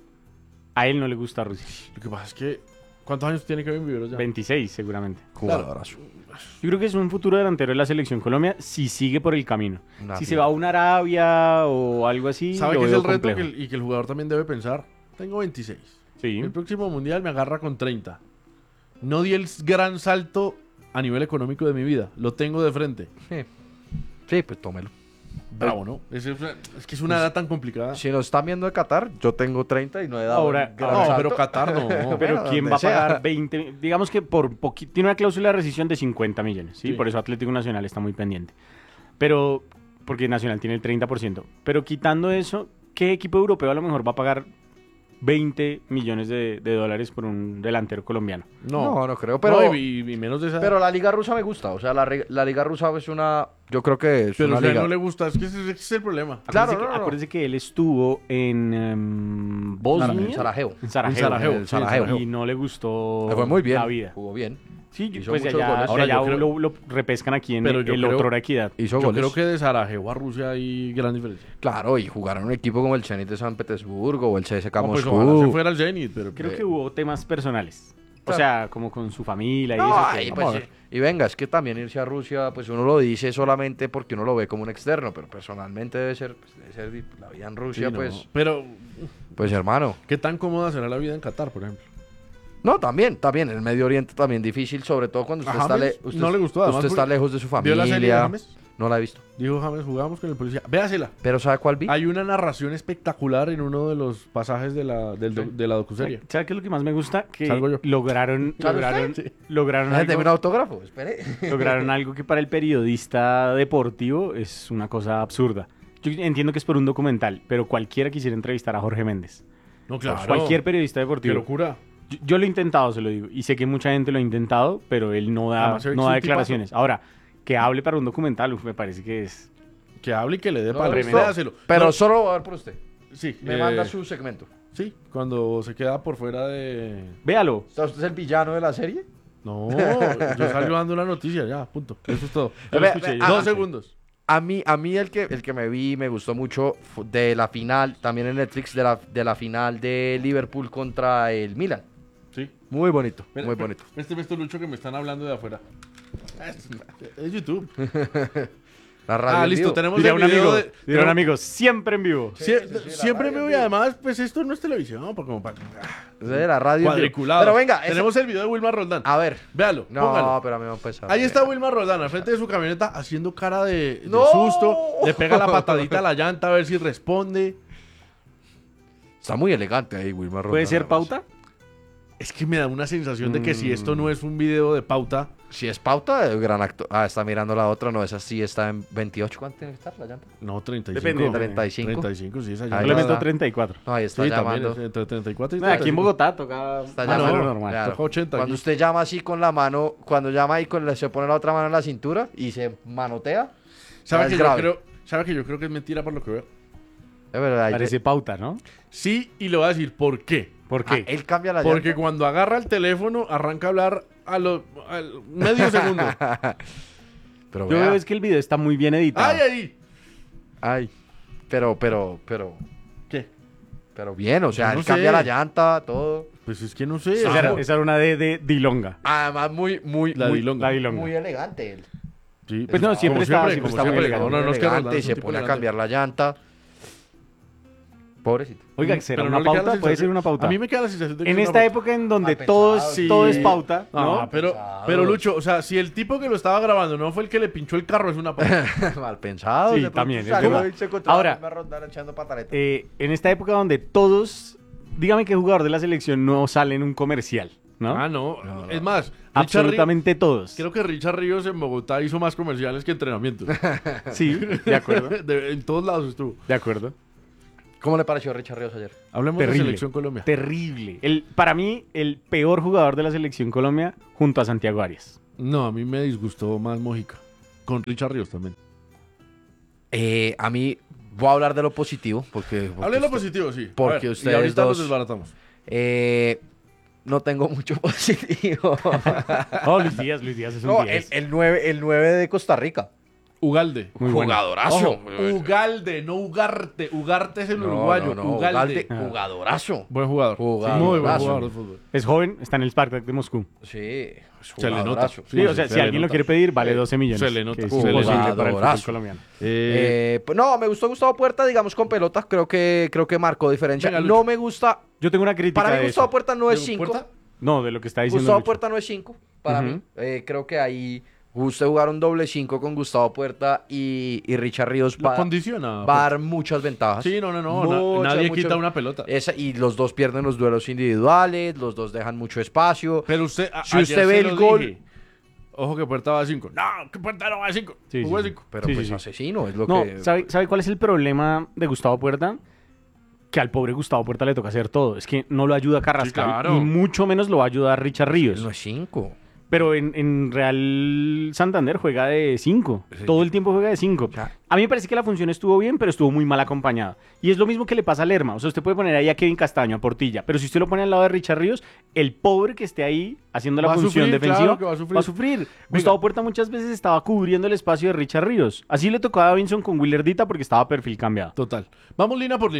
A él no le gusta Rusia. Lo que pasa es que. ¿Cuántos años tiene Kevin Viveros ya? veintiséis seguramente. Jugadorazo. Yo creo que es un futuro delantero de la selección Colombia si sigue por el camino. Una si se fiera. va a una Arabia o algo así, ¿Sabe lo qué es veo el reto que complejo. el- y que el jugador también debe pensar? Tengo veintiséis. Sí. El próximo mundial me agarra con treinta. No di el s- gran salto a nivel económico de mi vida. Lo tengo de frente. Sí. Sí, pues tómelo. Bravo, ¿no? Es, es una- es que es una edad tan complicada. Si nos están viendo de Qatar, yo tengo treinta y no he dado Ahora- un gran No, salto. pero Qatar no. Pero Bueno, ¿quién donde va a sea. pagar veinte? Digamos que por poquito tiene una cláusula de rescisión de cincuenta millones, ¿sí? Sí. Por eso Atlético Nacional está muy pendiente. Pero porque Nacional tiene el treinta por ciento. Pero quitando eso, ¿qué equipo europeo a lo mejor va a pagar veinte millones de, de dólares por un delantero colombiano? No, No, no creo, pero- No, y, y menos de esa. Pero la liga rusa me gusta. O sea, la, re- la liga rusa es una... Yo creo que es Pero una a usted liga... no le gusta. Es que ese, ese es el problema. Claro, Acuérdese, no, que, no, no. acuérdese que él estuvo en em, Bosnia. En Sarajevo. En Sarajevo. En Sarajevo, En sí, Sarajevo. Y no le gustó Le fue muy bien. la vida. Jugó bien. Sí, yo- Hizo pues de muchos allá, goles. de Ahora, allá yo creo- lo, lo repescan aquí en Pero el, yo el creo- otro Equidad. Hizo Yo goles. creo que de Sarajevo a Rusia hay gran diferencia. Claro, y jugaron un equipo como el Zenit de San Petersburgo o el C S K No, pues Moscú. ojalá se fuera al Zenit, pero Creo Eh, que hubo temas personales. O sea, como con su familia y No, eso. ay, que- pues, vamos a ver. y, y venga, es que también irse a Rusia, pues uno lo dice solamente porque uno lo ve como un externo, pero personalmente debe ser, pues, debe ser di- la vida en Sí, Rusia, no. pues, Pero, pues hermano. ¿qué tan cómoda será la vida en Qatar, por ejemplo? No, también, también, el Medio Oriente también difícil, sobre todo cuando usted ¿A está, James le- usted, no le gustó, además, usted está porque- lejos de su ¿Vio familia. la serie de James? No la he visto. Dijo James, jugamos con el policía. Véasela. Pero ¿sabe cuál vi? Hay una narración espectacular en uno de los pasajes de la, del doc- de la docuserie. ¿Sabes qué es lo que más me gusta? Que Salgo yo. lograron, ¿Sale lograron, usted? lograron, Déjeme un algo, autógrafo, espere. lograron algo que para el periodista deportivo es una cosa absurda. Yo entiendo que es por un documental, pero cualquiera quisiera entrevistar a Jorge Méndez. No, claro. Cualquier periodista Qué deportivo. locura. Yo, yo lo he intentado, se lo digo. Y sé que mucha gente lo ha intentado, pero él no da, Además, se ve que no es da un declaraciones. Ahora, que hable para un documental, uf, me parece que es... Que hable y que le dé No, palo. tremendo. Véaselo. Pero No, solo va a ver por usted. sí. Me eh, manda su segmento. Sí, cuando se queda por fuera de... Véalo. ¿Está usted el villano de la serie? No, yo salgo dando una noticia, ya, punto. Eso es todo. Yo lo Ve- escuché, ve- yo ah, lo Dos escuché. segundos. A mí, a mí el que el que me vi me gustó mucho fu- de la final, también en Netflix, de la, de la final de Liverpool contra el Milan. Sí. Muy bonito, Espera, muy espera, bonito. Este esto Lucho que me están hablando de afuera. Es, es YouTube. La radio Ah, en listo, vivo. tenemos Dirá el un video amigo, de... dirá un tenemos- amigo, siempre en vivo. Sie- Sí, sí, sí, la siempre radio me en voy, vivo. además, pues esto no es televisión, ¿no? Como para... Es de la radio en vivo. Cuadriculado. Pero venga, esa- tenemos el video de Wilmar Roldán. a ver. Véalo, No, póngalo. pero a mí me ha empezado. Ahí está Wilmar Roldán al frente de su camioneta haciendo cara de, de ¡No! susto. Le pega la patadita a la llanta a ver si responde. Está muy elegante ahí, Wilmar ¿Puede Roldán, ser además. pauta? Es que me da una sensación de que si Mm. esto no es un video de pauta, Si es pauta, es gran actor. Ah, está mirando la otra, no, esa sí está en veintiocho. ¿Cuánto tiene que estar la llanta? no, treinta y cinco. Depende, treinta y cinco. treinta y cinco, sí, esa Ahí llanta. Yo le va, meto va. treinta y cuatro. No, ahí está Sí, también, llamando. es entre treinta y cuatro y Nada, aquí en treinta y cinco. Bogotá toca Está ah, llamando. no, normal. Claro. Toca ochenta Cuando aquí. usted llama así con la mano, cuando llama ahí con la, se pone la otra mano en la cintura y se manotea. ¿Sabe es que, yo grave. creo, ¿Sabe que yo creo que es mentira por lo que veo? Es verdad. ahí Parece te- pauta, ¿no? Sí, y le voy a decir por qué. ¿Por Ah, qué? él cambia la Porque llanta. cuando agarra el teléfono, arranca a hablar a los al medio segundo. Pero Yo vea. veo es que el video está muy bien editado. ¡Ay, ahí! Ay. Pero, pero, pero. ¿Qué? Pero bien, o sea, Yo no él cambia sé. la llanta, todo. Pues es que no sé. Esa Ah, era, esa era una de, de Dilonga. Además, muy, muy, La muy, Dilonga. La Dilonga. muy elegante él. Sí, Pues no, siempre como está- siempre, siempre como está muy siempre. elegante. No, no, no, es que elegante Roldán y es un se tipo pone a elegante. cambiar la llanta. Pobrecito. Oiga, ¿será Pero una no le queda la pauta? Puede sensación- ser una pauta. A mí me queda la sensación de que En es esta una pauta. época en donde Mal pensado, todos, sí. todo es pauta, No, ¿no? pero, Pesados. pero Lucho, o sea, si el tipo que lo estaba grabando no fue el que le pinchó el carro, es una pauta. Mal pensado. Sí, de pronto también, es salió verdad. y se encontraba Ahora, a Roldán echando pataletas. Eh, en esta época donde todos, dígame qué jugador de la selección no sale en un comercial, ¿no? Ah, no. No, no. Es más, Richard Absolutamente todos. Ríos- creo que Richard Ríos en Bogotá hizo más comerciales que entrenamientos. Sí, de acuerdo, De- en todos lados estuvo. de acuerdo. ¿Cómo le pareció a Richard Ríos ayer? Hablemos de Terrible. Selección Colombia. Terrible. El, para mí, el peor jugador de la selección Colombia junto a Santiago Arias. No, a mí me disgustó más Mójica. Con Richard Ríos también. Eh, a mí, voy a hablar de lo positivo, porque... porque Hable de lo usted- positivo, sí. A porque ver, ustedes y ahorita dos- nos desbaratamos. Eh, no tengo mucho positivo. Oh, Luis Díaz, Luis Díaz es un no, el, diez. el, nueve, el nueve de Costa Rica. Ugalde. Muy bueno. Jugadorazo. Ojo, Ugalde, no Ugarte. Ugarte es el No, uruguayo. no, no, Ugalde. Ugalde, jugadorazo. Buen jugador. Jugadorazo. Muy buen jugador de fútbol. Es joven, está en el Spartak de Moscú. Sí, es Se le nota. jugadorazo. Sí, o sea, se si le alguien lo nota. quiere pedir, vale doce millones. se le nota, que es se le imposible nota. para el fútbol Jugadorazo. colombiano. Eh, Eh, pues no, me gustó Gustavo Puerta, digamos, con pelota. Creo que, creo que marcó diferencia. Venga, Lucho. No me gusta. Yo tengo una crítica Para mí, de Gustavo eso. Puerta no es ¿de cinco. Puerta? No, de lo que está diciendo Gustavo Lucho. Puerta no es cinco. Para Ujú. mí. Eh, creo que ahí usted jugar un doble cinco con Gustavo Puerta y, y Richard Ríos Lo va, condiciona. va a dar muchas ventajas. Sí, no, no, no. na- Muchas, nadie muchas- quita una pelota. Esa- y los dos pierden los duelos individuales, los dos dejan mucho espacio. Pero usted. a- Si ayer usted ve se el lo gol- dije. Ojo que Puerta va a cinco. No, que Puerta no va a cinco. Sí, Jugó a sí. cinco. Pero Sí, pues sí, sí. asesino es lo No, que... ¿sabe, ¿sabe cuál es el problema de Gustavo Puerta? Que al pobre Gustavo Puerta le toca hacer todo. Es que no lo ayuda Carrascal claro. y mucho menos lo va a ayudar Richard Él Ríos. no es cinco. Pero en, en Real Santander juega de cinco. Sí. Todo el tiempo juega de cinco. sea- A mí me parece que la función estuvo bien, pero estuvo muy mal acompañada. Y es lo mismo que le pasa a Lerma. O sea, usted puede poner ahí a Kevin Castaño, a Portilla. Pero si usted lo pone al lado de Richard Ríos, el pobre que esté ahí haciendo la Va a función sufrir, defensiva claro que va a sufrir. va a sufrir. Gustavo Puerta muchas veces estaba cubriendo el espacio de Richard Ríos. Así le tocó a Davinson con Willardita porque estaba perfil cambiado. Total. Vamos línea por línea.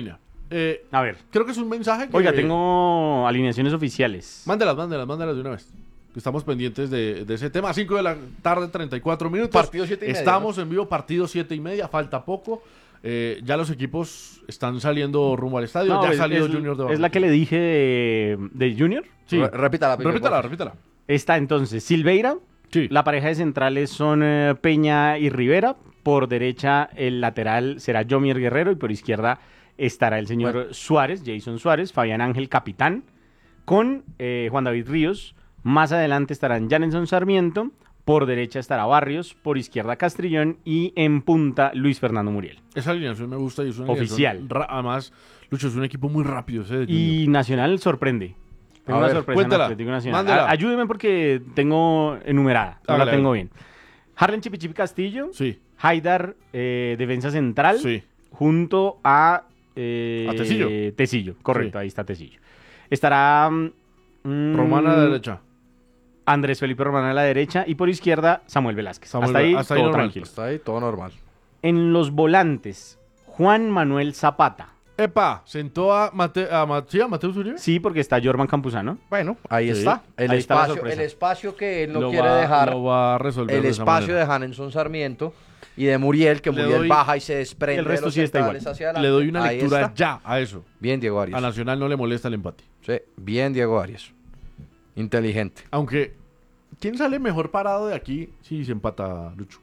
Eh, A ver. creo que es un mensaje que... Oiga, tengo alineaciones oficiales. Mándelas, mándelas, mándelas de una vez. Estamos pendientes de, de ese tema. cinco de la tarde, treinta y cuatro minutos. Partido siete y media, Estamos en vivo, partido siete y media, falta poco. Eh, ya los equipos están saliendo rumbo al estadio. No, ya ha es, salido es- Junior de es la que le dije de, de Junior. Sí. Re- repítala, Pipe, Repítala, por favor. repítala. Está entonces Silveira. Sí. La pareja de centrales son eh, Peña y Rivera. Por derecha el lateral será Jomier Guerrero y por izquierda estará el señor Bueno. Suárez, Jason Suárez, Fabián Ángel capitán, con eh, Juan David Ríos. Más adelante estarán Janelson Sarmiento, por derecha estará Barrios, por izquierda Castrillón y en punta Luis Fernando Muriel. Esa alineación me gusta y es una Oficial. alineación ra- Además, Lucho, es un equipo muy rápido ese de Junior. Y Nacional sorprende. Tengo A una ver, sorpresa cuéntala, en Atlético Nacional. mándela. A- ayúdeme porque tengo enumerada, no Hágale, la tengo hágale. bien. Harlen Chipichipi Castillo, Sí, Haidar, eh, defensa central, sí. junto a... eh, A Tecillo. Tecillo, correcto, Sí. ahí está Tecillo. Estará... mm, Romana a la derecha. Andrés Felipe Román a la derecha y por izquierda Samuel Velázquez. Samuel hasta ahí, Ve- hasta ahí todo normal. tranquilo. Está ahí, todo normal. En los volantes, Juan Manuel Zapata. Epa, sentó a, Mate, a, Ma- ¿sí, a Mateus Uribe. Sí, porque está Jorman Campuzano. Bueno, ahí Sí. está. El, Ahí está la espacio, sorpresa. el espacio que él no Lo quiere va- dejar. Lo va a resolver El de esa espacio manera. de Janelson Sarmiento y de Muriel, que Le Muriel doy- baja y se desprende El resto de los sí está centrales igual. hacia adelante. Le doy una Ahí lectura está. ya a eso. Bien, Diego Arias. A Nacional no le molesta el empate. Sí, bien, Diego Arias. Inteligente. Aunque, ¿quién sale mejor parado de aquí si se empata, Lucho?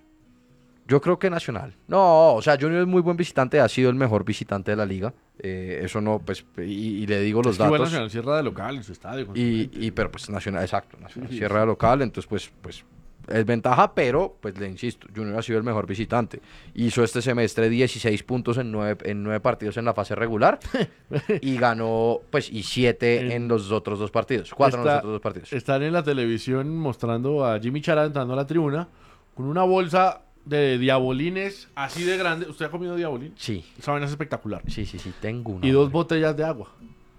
Yo creo que Nacional. No, o sea, Junior es muy buen visitante, ha sido el mejor visitante de la liga. Eh, eso no, pues, y, y le digo los Es que igual datos. Nacional cierra de local en su estadio. con su Y, gente. y pero pues Nacional, exacto, Nacional Sí, cierra de local, entonces pues, pues es ventaja, pero pues le insisto, Junior ha sido el mejor visitante. Hizo este semestre dieciséis puntos en nueve, en nueve partidos en la fase regular y ganó pues y siete En- en los otros dos partidos, cuatro en Está- los otros dos partidos. Están en la televisión mostrando a Jimmy Chara entrando a la tribuna con una bolsa de diabolines así de grande. ¿Usted ha comido diabolín? Sí, Esa vaina es espectacular. sí, sí, sí, tengo una. Y dos botellas de agua.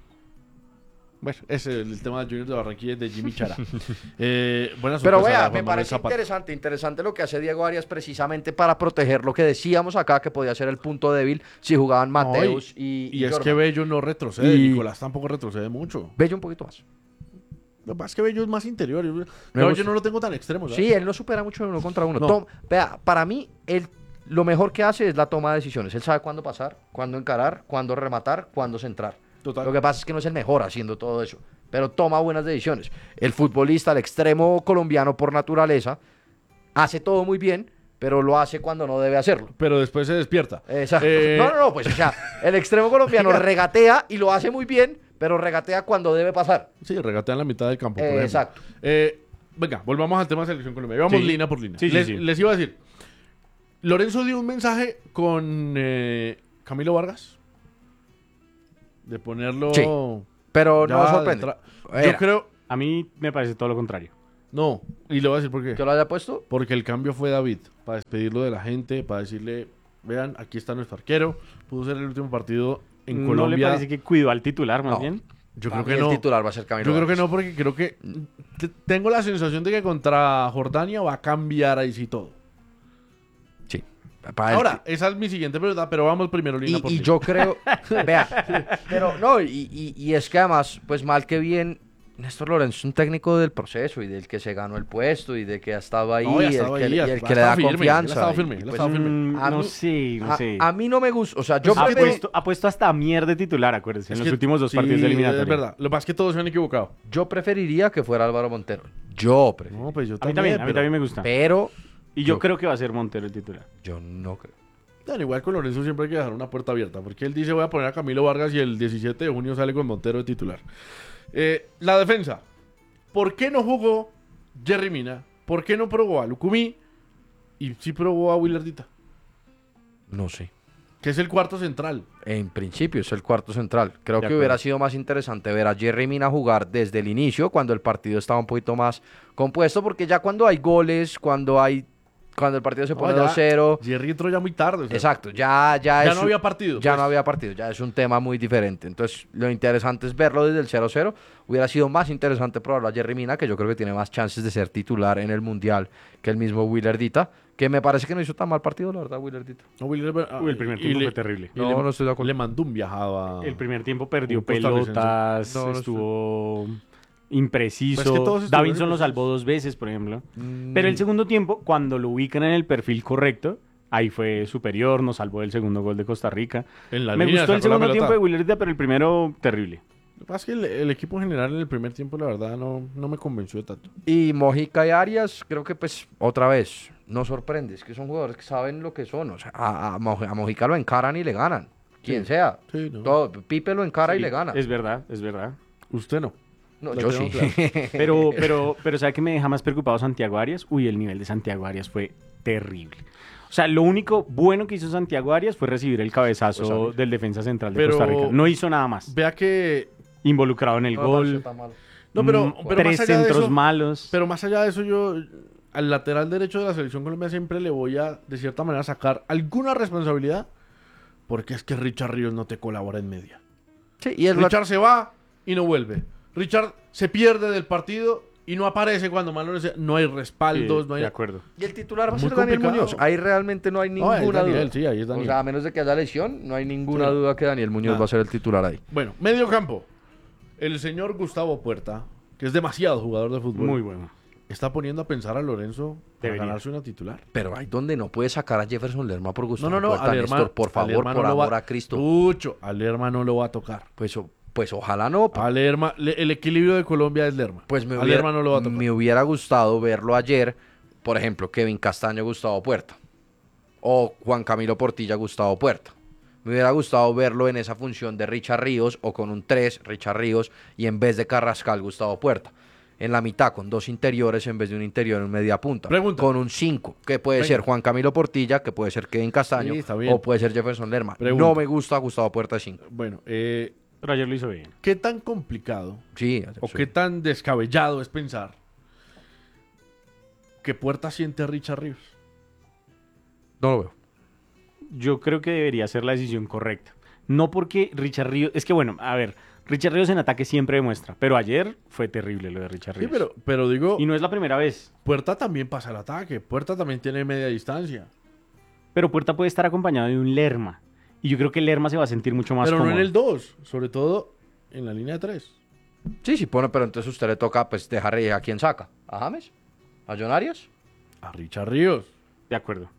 Bueno, ese es el tema de Junior de Barranquilla y de Jimmy Chara. eh, buena Pero sorpresa vea, de me Juan Manuel parece Zapata. interesante, interesante lo que hace Diego Arias precisamente para proteger lo que decíamos acá que podía ser el punto débil si jugaban Mateus No, y, Y es Jordan. que Bello no retrocede, Y- Nicolás tampoco retrocede mucho. Bello un poquito más. Lo que pasa es que Bello es más interior. Yo, Me yo gusta. no lo tengo tan extremo. ¿sabes? Sí, él no supera mucho de uno contra uno. No. Tom- vea, para mí, él, lo mejor que hace es la toma de decisiones. Él sabe cuándo pasar, cuándo encarar, cuándo rematar, cuándo centrar. Total. Lo que pasa es que no es el mejor haciendo todo eso, pero toma buenas decisiones. El futbolista, el extremo colombiano por naturaleza, hace todo muy bien, pero lo hace cuando no debe hacerlo. Pero después se despierta. Exacto. Eh, No, no, no, pues o sea, el extremo colombiano regatea y lo hace muy bien, pero regatea cuando debe pasar. Sí, regatea en la mitad del campo. por Eh, ejemplo. exacto. Eh, venga, volvamos al tema de selección colombiana. Vamos Sí. línea por línea. Sí, sí, les, sí. les iba a decir. Lorenzo dio un mensaje con eh, Camilo Vargas. De ponerlo. Sí, Pero ya no de sorprende. entra- Yo Era, creo. A mí me parece todo lo contrario. No, y le voy a decir por qué. ¿Yo lo haya puesto? Porque el cambio fue David, para despedirlo de la gente, para decirle, vean, aquí está nuestro arquero, pudo ser el último partido en ¿No Colombia. le parece que cuidó al titular más No. bien? Yo Para creo mí que no. El titular va a ser Camilo Yo creo que Vargas. no, porque creo que te- tengo la sensación de que contra Jordania va a cambiar ahí sí todo. Sí. Para él- Ahora, esa es mi siguiente pregunta, pero vamos primero línea Y, por y línea. yo creo, vea, pero no, y, y- y es que además, pues mal que bien, Néstor Lorenzo es un técnico del proceso y del que se ganó el puesto y de que ha estado ahí, No, ya y el estaba que, ahí, y ya el estaba que le da firme, él confianza. estaba y- firme, y él pues, estaba firme. Mm, a no mí- sé, no a, sé. a mí no me gusta, o sea, yo Pues ha, prefiero, puesto, ha puesto hasta Mier de titular, acuérdense, Es en que- los últimos dos sí, partidos de eliminatoria. Es verdad, lo que pasa es que todos se han equivocado. yo preferiría que fuera Álvaro Montero. Yo prefiero. No, pues yo A mí también, también, a mí pero- también me gusta. Pero Y yo yo- creo que va a ser Montero el titular. yo no creo. Bueno, igual con Lorenzo siempre hay que dejar una puerta abierta, porque él dice voy a poner a Camilo Vargas y el diecisiete de junio sale con Montero de titular. Eh, la defensa. ¿Por qué no jugó Jerry Mina? ¿Por qué no probó a Lucumí? Y sí probó a Willardita, No sé. que es el cuarto central. En principio es el cuarto central. Creo De que hubiera acuerdo. sido más interesante ver a Jerry Mina jugar desde el inicio, cuando el partido estaba un poquito más compuesto, porque ya cuando hay goles, cuando hay cuando el partido se pone No, ya dos cero, Jerry entró ya muy tarde. o sea, exacto, ya ya, Ya es no un- había partido, Ya pues. no había partido, ya es un tema muy diferente. Entonces, lo interesante es verlo desde el cero cero. Hubiera sido más interesante probarlo a Jerry Mina, que yo creo que tiene más chances de ser titular en el Mundial que el mismo Willardita, Que me parece que no hizo tan mal partido, la verdad, Willardito. No, Wilder- Uy, el primer y tiempo le- fue terrible. y No, le, no estoy de acuerdo. le mandó un viajado a... El primer tiempo perdió un costarricense. pelotas, No, no estuvo impreciso. Pues es que todos estuvieron Davinson lo imprecisos. salvó dos veces, por ejemplo. Mm, Pero el segundo tiempo, cuando lo ubican en el perfil correcto, ahí fue superior, nos salvó el segundo gol de Costa Rica. En la Me línea gustó el sacó la segundo tiempo de pelota. Willardita, pero el primero terrible. Lo que pasa es que el, el equipo en general en el primer tiempo, la verdad, no, no me convenció tanto. Y Mojica y Arias, creo que pues otra vez, no sorprende, es que son jugadores que saben lo que son, o sea, a, a Mo- a Mojica lo encaran y le ganan, quien Sí. sea, Sí, no. todo, Pipe lo encara y Sí, le gana. Es verdad, es verdad. Usted no. No, lo yo sí. tengo claro. Pero, pero, pero ¿sabe qué me deja más preocupado Santiago Arias? Uy, el nivel de Santiago Arias fue terrible. O sea, lo único bueno que hizo Santiago Arias fue recibir el cabezazo Pues, ¿sabes? del defensa central de Pero- Costa Rica. No hizo nada más. Vea que... Involucrado en el No me pareció gol. tan mal. No, pero, mm, pero tres más allá de centros eso... malos. Pero más allá de eso, yo al lateral derecho de la selección colombiana siempre le voy a, de cierta manera, sacar alguna responsabilidad, porque es que Richard Ríos no te colabora en media. Sí, y es la- Richard se va y no vuelve. Richard se pierde del partido y no aparece cuando más lo necesita. No hay respaldos, Sí, no hay... de acuerdo. y el titular va a Muy ser Daniel complicado. Muñoz, ahí realmente no hay No, es ninguna Daniel, duda. sí, ahí es O Daniel. sea, a menos de que haya lesión, no hay ninguna Sí. duda que Daniel Muñoz Nada. va a ser el titular ahí. Bueno, medio campo. El señor Gustavo Puerta, que es demasiado jugador de fútbol, Muy bueno. está poniendo a pensar a Lorenzo para Debería. ganarse una titular. Pero hay donde no puede sacar a Jefferson Lerma por Gustavo No, no, no, Puerta, al Néstor, hermano, por al favor, hermano por lo amor va- a Cristo. Lucho, al Lerma no lo va a tocar. Pues, o- pues ojalá no, A Lerma, le- el equilibrio de Colombia es Lerma. pues me a hubiera, Lerma no lo va a tocar. me hubiera gustado verlo ayer, por ejemplo, Kevin Castaño, Gustavo Puerta, o Juan Camilo Portilla, Gustavo Puerta. Me hubiera gustado verlo en esa función de Richard Ríos, o con un tres, Richard Ríos, y en vez de Carrascal, Gustavo Puerta. En la mitad, con dos interiores en vez de un interior en media punta. Pregunta. Con un cinco, que puede Venga. ser Juan Camilo Portilla, que puede ser Kevin Castaño, Sí, está bien. o puede ser Jefferson Lerma. Pregunta. No me gusta Gustavo Puerta de cinco. Bueno, eh, Pero ayer lo hizo bien. ¿qué tan complicado Sí, o sí. qué tan descabellado es pensar que Puerta siente a Richard Ríos? No lo veo. Yo creo que debería ser la decisión correcta. No porque Richard Ríos... Es que bueno, a ver, Richard Ríos en ataque siempre demuestra, pero ayer fue terrible lo de Richard Sí, Ríos. pero, pero digo, Y no es la primera vez. Puerta también pasa el ataque. Puerta también tiene media distancia. Pero Puerta puede estar acompañado de un Lerma. Y yo creo que Lerma se va a sentir mucho más Pero no cómodo. en el dos, sobre todo en la línea de tres. Sí, sí pone, pero entonces usted le toca pues dejar ahí a quién saca. ¿A James? ¿A John Arias? A Richard Ríos. De acuerdo.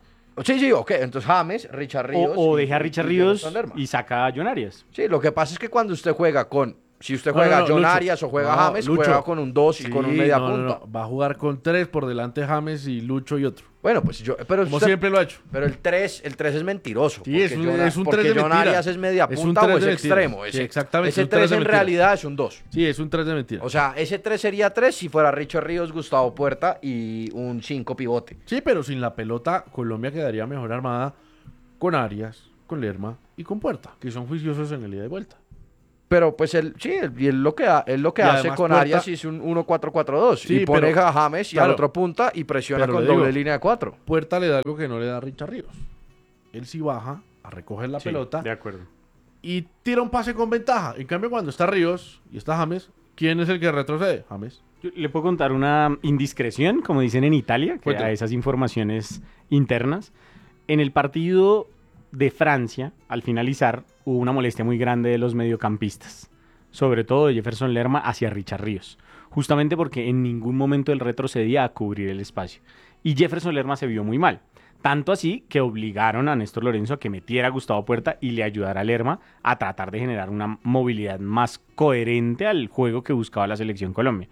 Sí, sí, ok. Entonces James, Richard Ríos. O, o y- deja a Richard y Ríos Jefferson Lerma. y saca a John Arias. Sí, lo que pasa es que cuando usted juega con... Si usted No, juega no, no, John Lucho. Arias o juega No, James, Lucho. juega con un dos y con un Sí, media no, no, punta. no. Va a jugar con tres por delante James y Lucho y otro. Bueno, pues yo... Pero, Como usted- siempre lo ha hecho. pero el tres, el tres es mentiroso. Sí, porque es un- John, es un porque tres de John mentira. Arias es media Es un punta tres o es de mentira. extremo. Sí, Ese, exactamente, es Ese un tres tres de en mentira. realidad es un dos. Sí, es un tres de mentira. O sea, ese tres sería tres si fuera Richard Ríos, Gustavo Puerta y un cinco pivote. Sí, pero sin la pelota, Colombia quedaría mejor armada con Arias, con Lerma y con Puerta, que son juiciosos en el ida y vuelta. Pero pues él, sí, él, y él lo que, ha- él lo que Y hace además con Puerta- Arias es un uno cuatro cuatro dos. Sí, y pone pero- a James y claro. al otro punta y presiona Pero con le digo- doble línea de cuatro. Puerta le da algo que no le da a Richard Ríos. Él sí baja a recoger la Sí, pelota De acuerdo. y tira un pase con ventaja. En cambio, cuando está Ríos y está James, ¿quién es el que retrocede? James. Yo le puedo contar una indiscreción, como dicen en Italia, que Cuénteme. a esas informaciones internas. En el partido de Francia, al finalizar, hubo una molestia muy grande de los mediocampistas, sobre todo de Jefferson Lerma hacia Richard Ríos, justamente porque en ningún momento él retrocedía a cubrir el espacio. Y Jefferson Lerma se vio muy mal. Tanto así que obligaron a Néstor Lorenzo a que metiera a Gustavo Puerta y le ayudara a Lerma a tratar de generar una movilidad más coherente al juego que buscaba la selección Colombia.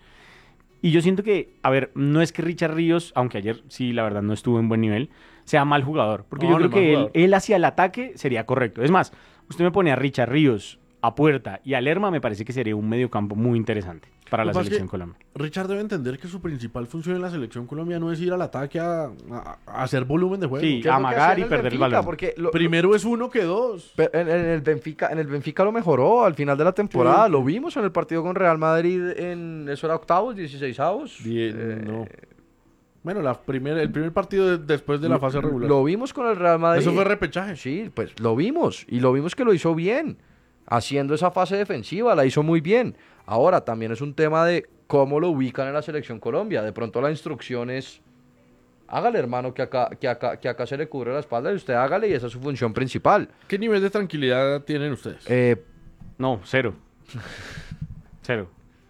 Y yo siento que, a ver, no es que Richard Ríos, aunque ayer sí, la verdad, no estuvo en buen nivel, sea mal jugador. Porque No, yo no creo es mal que él, jugador. él hacia el ataque sería correcto. Es más, usted me pone a Richard Ríos, a Puerta y a Lerma, me parece que sería un mediocampo muy interesante para Lo la que pasa es selección que Colombia. Richard debe entender que su principal función en la selección Colombia no es ir al ataque a, a- a hacer volumen de juego. Sí. ¿Qué es lo que amagar hacía y en perder el Benfica? balón. Porque lo- Primero es uno que dos. Pero en, en el Benfica, en el Benfica lo mejoró al final de la temporada. Sí. Lo vimos en el partido con Real Madrid en eso era octavos, dieciseisavos. Bien, Eh, no. Bueno, la primer, el primer partido de- después de la fase regular. Lo vimos con el Real Madrid. Eso fue repechaje. Sí, pues lo vimos. Y lo vimos que lo hizo bien. Haciendo esa fase defensiva, la hizo muy bien. Ahora también es un tema de cómo lo ubican en la selección Colombia. De pronto la instrucción es Hágale, hermano, que acá, que acá, que acá se le cubre la espalda y usted hágale y esa es su función principal. ¿Qué nivel de tranquilidad tienen ustedes? Eh, No, cero. Cero.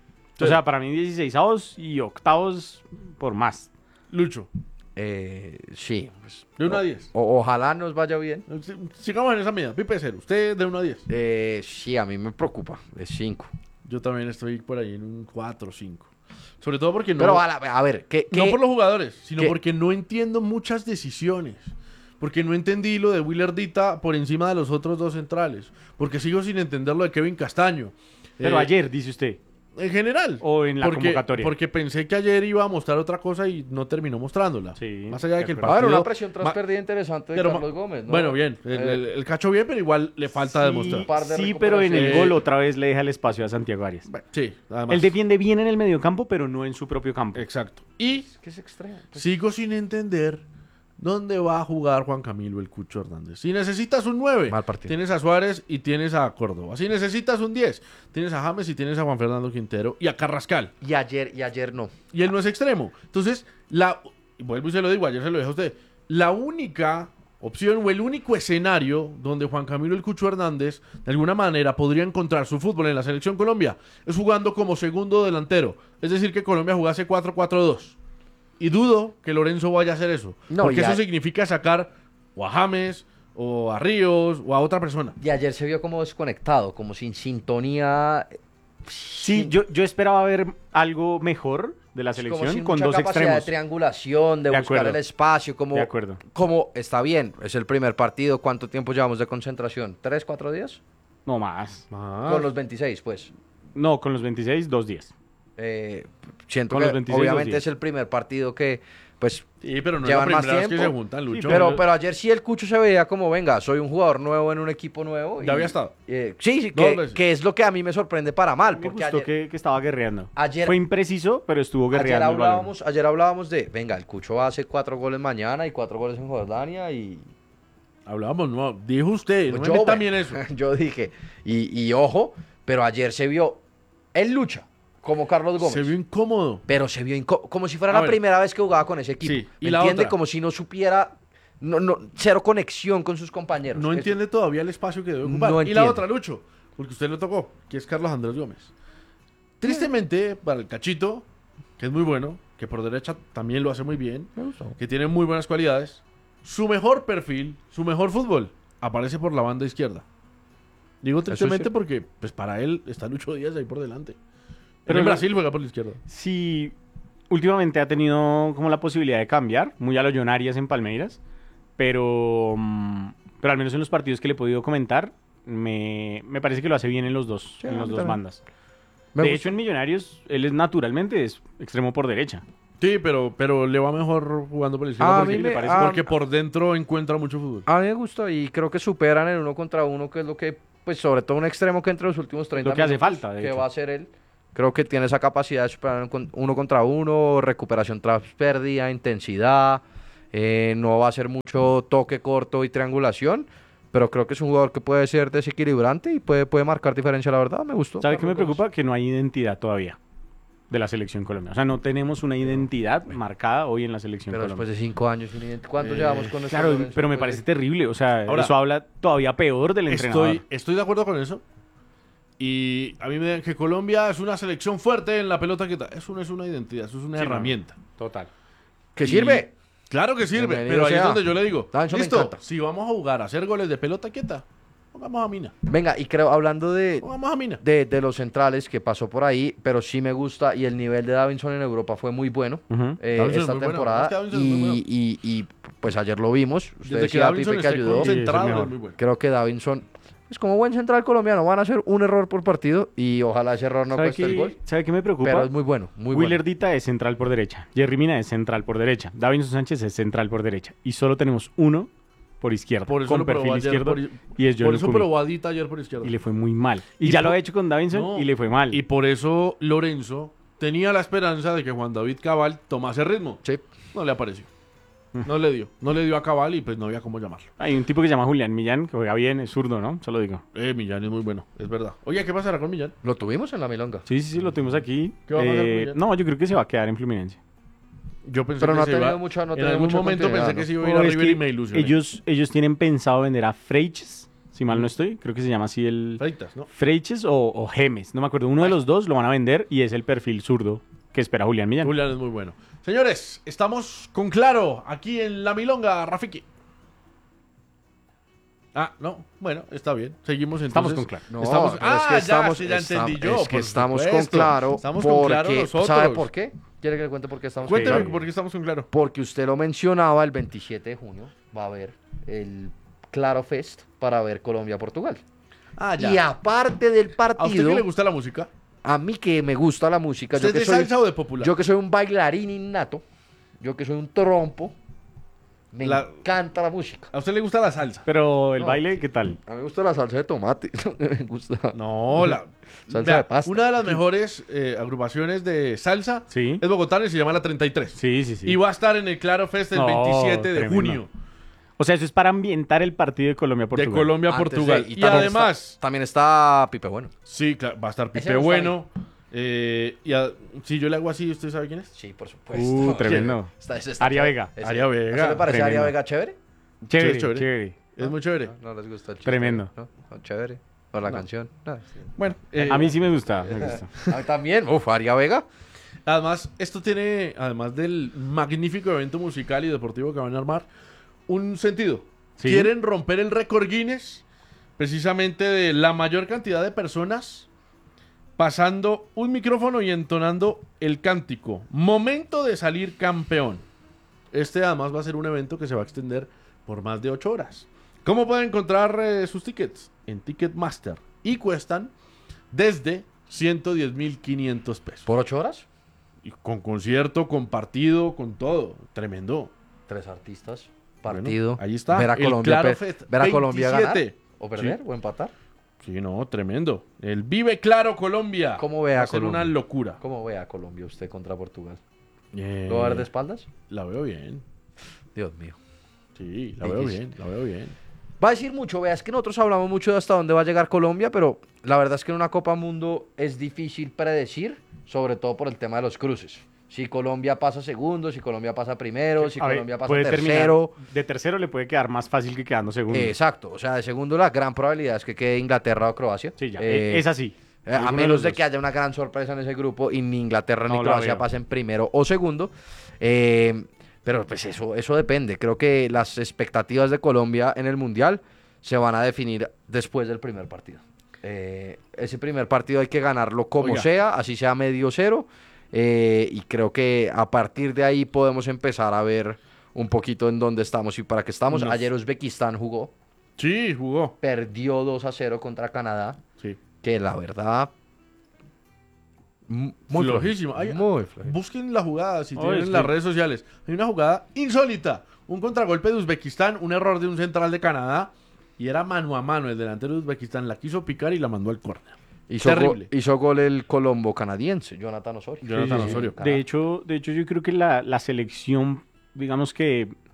O sea, para mí dieciseisavos y octavos por más. Lucho, eh, sí. pues, de uno a diez. o- ojalá nos vaya bien. Sigamos en esa medida. Pipe cero. Usted de uno a diez. Eh, sí, a mí me preocupa. Es cinco. Yo también estoy por ahí en un cuatro o cinco. Sobre todo porque no... Pero a, la- a ver, ¿qué, No qué- por los jugadores, sino ¿Qué? porque no entiendo muchas decisiones. Porque no entendí lo de Willardita por encima de los otros dos centrales. Porque sigo sin entender lo de Kevin Castaño. Pero Eh, ayer, dice usted. En general. O en la porque, convocatoria. Porque pensé que ayer iba a mostrar otra cosa y no terminó mostrándola. Sí, Más allá de de que el acuerdo. A ver, partido... una presión tras ma- pérdida interesante de pero ma- Carlos Gómez, ¿no? Bueno, bien. El, Eh, el- el cacho bien, pero igual le falta Sí, demostrar. par de sí, pero en el recuperaciones. gol otra vez le deja el espacio a Santiago Arias. Bueno, sí, además. Él defiende bien en el mediocampo, pero no en su propio campo. Exacto. Y que es extremo. pues. sigo sin entender dónde va a jugar Juan Camilo el Cucho Hernández. Si necesitas un nueve, Mal partido. tienes a Suárez y tienes a Córdoba. Si necesitas un diez, tienes a James y tienes a Juan Fernando Quintero y a Carrascal. Y ayer, y ayer no. Y él no es extremo. Entonces, la y vuelvo y se lo digo, ayer se lo dije a usted. La única opción o el único escenario donde Juan Camilo el Cucho Hernández de alguna manera podría encontrar su fútbol en la selección Colombia es jugando como segundo delantero. Es decir, que Colombia jugase cuatro cuatro dos. Y dudo que Lorenzo vaya a hacer eso. No, porque ya- eso significa sacar o a James, o a Ríos, o a otra persona. Y ayer se vio como desconectado, como sin sintonía. Sí, yo, yo esperaba ver algo mejor de la como selección sin con mucha dos capacidad extremos. de triangulación, de, De buscar acuerdo. el espacio, como, De acuerdo. como está bien, es el primer partido, ¿cuánto tiempo llevamos de concentración? ¿Tres, cuatro días? No más. Ah, Con los veintiséis, pues. No, con los veintiséis, dos días. Eh, siento Con que los veintiséis, obviamente los es el primer partido que, pues, Sí, pero no llevan es la más primera vez que se tiempo. juntan, Lucho. pero, pero ayer sí el Cucho se veía como, venga, soy un jugador nuevo en un equipo nuevo. Ya había estado. eh, sí, sí, Dos que, veces. que es lo que a mí me sorprende para mal, Me porque gustó ayer, que, que estaba guerreando. ayer- Fue impreciso, pero estuvo ayer guerreando el balón. hablábamos, ayer hablábamos de, venga, el Cucho hace cuatro goles mañana y cuatro goles en Jordania y... Hablábamos, no, dijo usted, no Pues me meta bueno, también eso. yo dije, y, y ojo, pero ayer se vio, él lucha, como Carlos Gómez. Se vio incómodo. Pero se vio inco- como si fuera A la ver. primera vez que jugaba con ese equipo. Sí, y ¿Me la entiende? otra. Como si no supiera, no, no, cero conexión con sus compañeros. No Eso- entiende todavía el espacio que debe ocupar. No y la entiende. otra, Lucho, porque usted le tocó, que es Carlos Andrés Gómez. Tristemente, para el Cachito, que es muy bueno, que por derecha también lo hace muy bien, Me gustó. que tiene muy buenas cualidades, su mejor perfil, su mejor fútbol, aparece por la banda izquierda. Digo tristemente sí. porque, pues para él está Lucho Díaz ahí por delante. Pero Pero en no- Brasil juega por la izquierda. Sí, últimamente ha tenido como la posibilidad de cambiar, muy a lo John Arias en Palmeiras, pero, mm, pero al menos en los partidos que le he podido comentar, me, me parece que lo hace bien en los dos, Sí, en a los mí dos también. bandas. Me de gustó. hecho, en Millonarios, él es naturalmente es extremo por derecha. Sí, pero, pero le va mejor jugando por la izquierda A porque, mí me- parece- a- porque por dentro encuentra mucho fútbol. A mí me gusta y creo que superan el uno contra uno, que es lo que, pues sobre todo un extremo que entre los últimos treinta Lo que hace minutos, falta, de que hecho. va a ser él. Creo que tiene esa capacidad de superar un con- uno contra uno, recuperación tras pérdida, intensidad. eh, no va a ser mucho toque corto y triangulación, pero creo que es un jugador que puede ser desequilibrante y puede, puede marcar diferencia, la verdad. Me gustó. ¿Sabe qué me Carlos Gómez. preocupa? Que no hay identidad todavía de la selección colombiana. O sea, no tenemos una identidad marcada hoy en la selección Pero después colombiana. de cinco años, sin ident- ¿cuánto Eh, llevamos con nuestro Claro, Lorenzo? pero me Pues, parece terrible. O sea, Ahora, eso habla todavía peor del entrenador. Estoy, estoy de acuerdo con eso. Y a mí me dan que Colombia es una selección fuerte en la pelota quieta. Eso no es una identidad, eso es una Sí, no. herramienta. Total. ¿Que Y- sirve? Claro que sirve, Bienvenido pero ahí es sea. donde yo le digo, Ah, eso me listo, encanta. si vamos a jugar a hacer goles de pelota quieta, pongamos a Mina. Venga, y creo, hablando de, Pongamos a Mina. de, de los centrales que pasó por ahí, pero sí me gusta y el nivel de Davinson en Europa fue muy bueno Ujú. eh, Davinson es esta muy bueno, temporada es que Davinson es y, muy bueno. y- y, pues ayer lo vimos. Usted Desde que decía, Davinson Pipe, que esté ayudó. Sí, es concentrado, el es mejor. muy bueno. Creo que Davinson es como buen central colombiano, van a hacer un error por partido y ojalá ese error no ¿Sabe cueste el qué, gol. ¿Sabe qué me preocupa? Pero es muy bueno, muy Willer bueno. Dita es central por derecha. Jerry Mina es central por derecha. Davinson Sánchez es central por derecha. Y solo tenemos uno por izquierda. Por eso con lo probó perfil ayer izquierdo. por- y es Por John eso Lukumi. probó a Dita ayer por izquierda. Y le fue muy mal. Y, Y ya por- lo ha hecho con Davinson No. y le fue mal. Y por eso Lorenzo tenía la esperanza de que Juan David Cabal tomase ritmo. Sí. No le apareció. No le dio. No le dio a Cabal y pues no había cómo llamarlo. Hay un tipo que se llama Julián Millán, que juega bien, es zurdo, ¿no? Solo digo. Eh, Millán es muy bueno, es verdad. Oye, ¿qué pasará con Millán? Lo tuvimos en la milonga. Sí, sí, sí, lo tuvimos aquí. ¿Qué va a pasar con Eh, Millán? no, yo creo que se va a quedar en Fluminense. Yo pensé Pero que no ha se tenido iba, mucha- no ha en tenido algún mucha momento continuidad, pensé que ¿no? se iba a ir O a es River que y me ilusioné. ellos, ellos tienen pensado vender a Freiches, si mal no estoy, creo que se llama así el... Freitas, ¿no? Freiches o, o Gemes, no me acuerdo, uno de los dos lo van a vender y es el perfil zurdo que espera Julián Millán. Julián es muy bueno. Señores, estamos con Claro aquí en La Milonga, Rafiki. Ah, no, bueno, está bien. Seguimos entonces. Estamos con Claro. No, Estamos- pero es ah, que ya, estamos, sí, ya entendí estam- yo, es que por estamos supuesto. con Claro. Estamos con porque, Claro nosotros. ¿sabe por qué? ¿Quiere que le cuente por qué estamos con Cuénteme Claro? por qué estamos con Claro. Porque usted lo mencionaba, el veintisiete de junio va a haber el Claro Fest para ver Colombia-Portugal. Ah, Y aparte del ¿A usted partido, que le gusta la música? a mí que me gusta la música, ¿Usted yo es que, de soy, salsa o de popular? yo que soy un bailarín innato, yo que soy un trompo, me La- encanta la música. ¿A usted le gusta la salsa? Pero el No. baile, ¿qué tal? A mí me gusta la salsa de tomate, me gusta. No, la... Salsa Vea, de pasta. una de las mejores eh, agrupaciones de salsa Sí. es bogotana y se llama La treinta y tres. Sí, sí, sí. Y va a estar en el Claro Fest el No, veintisiete de tremendo. junio O sea, eso es para ambientar el partido de de Colombia-Portugal. Colombia a Antes de- Portugal. y Y, también además, está- también está Pipe Bueno. sí, claro, va a estar Ese Pipe no está Bueno. eh, y a- si yo le hago así, ¿usted sabe quién es? Sí, por supuesto. Uh, tremendo. Está- ese está Aria chévere. Vega. Ese- Aria Vega, ¿Eso le parece a Aria tremendo. Vega chévere? Chévere, Sí, es chévere. chévere. Es muy chévere. No, no les gusta el chiste. Tremendo. ¿No? No, chévere. Por la No. canción. No, sí. Bueno, eh, A mí sí me gusta. Me gusta. A mí también. Uf, Aria Vega. además, esto tiene, además del magnífico evento musical y deportivo que van a armar, un sentido. Sí. Quieren romper el récord Guinness precisamente de la mayor cantidad de personas pasando un micrófono y entonando el cántico. Momento de salir campeón. Este además va a ser un evento que se va a extender por más de ocho horas. ¿Cómo pueden encontrar eh, sus tickets? En Ticketmaster. Y cuestan desde ciento diez mil quinientos pesos. ¿Por ocho horas? Y con concierto, con partido, con todo. Tremendo. Tres artistas. Bueno, Partido. ahí está. Ver a el Colombia, Claro pe- Fest ver a Colombia ganar. veintisiete. O perder Sí. o empatar. Sí, no, tremendo. El Vive Claro Colombia. ¿Cómo ve a Va a ser Colombia? una locura. ¿Cómo ve a Colombia usted contra Portugal? Eh, ¿Lo va a ver de espaldas? La veo bien. Dios mío. Sí, la veo Difícil. bien, la veo bien. Va a decir mucho, vea, es que nosotros hablamos mucho de hasta dónde va a llegar Colombia, pero la verdad es que en una Copa Mundo es difícil predecir, sobre todo por el tema de los cruces. Si Colombia pasa segundo, si Colombia pasa primero, si A ver, Colombia pasa puede tercero. terminar- de tercero le puede quedar más fácil que quedando segundo. Eh, exacto, o sea, de segundo la gran probabilidad es que quede Inglaterra o Croacia. Sí, ya. Eh, eh, es así. Eh, a Alguno de menos los de dos. que haya una gran sorpresa en ese grupo y ni Inglaterra ni No la Croacia veo. pasen primero o segundo. Eh, pero pues eso, eso depende. Creo que las expectativas de Colombia en el Mundial se van a definir después del primer partido. Eh, ese primer partido hay que ganarlo como Oiga. sea, así sea medio cero. eh, y creo que a partir de ahí podemos empezar a ver un poquito en dónde estamos y para qué estamos. Nos- Ayer Uzbekistán jugó, Sí, jugó. perdió dos a cero contra Canadá, Sí. que la verdad... m- Muy Flojísimo. flojito, Ay, muy flojito. Busquen la jugada si Ay, tienen es en las que- redes sociales. Hay una jugada insólita. Un contragolpe de Uzbekistán, un error de un central de Canadá. Y era mano a mano. El delantero de Uzbekistán la quiso picar y la mandó al córner. Hizo, Terrible. Gol, hizo gol el colombo canadiense, Jonathan Osorio. Jonathan Sí, sí, sí. Osorio. Canadá. De hecho, de hecho, yo creo que la, la selección, digamos que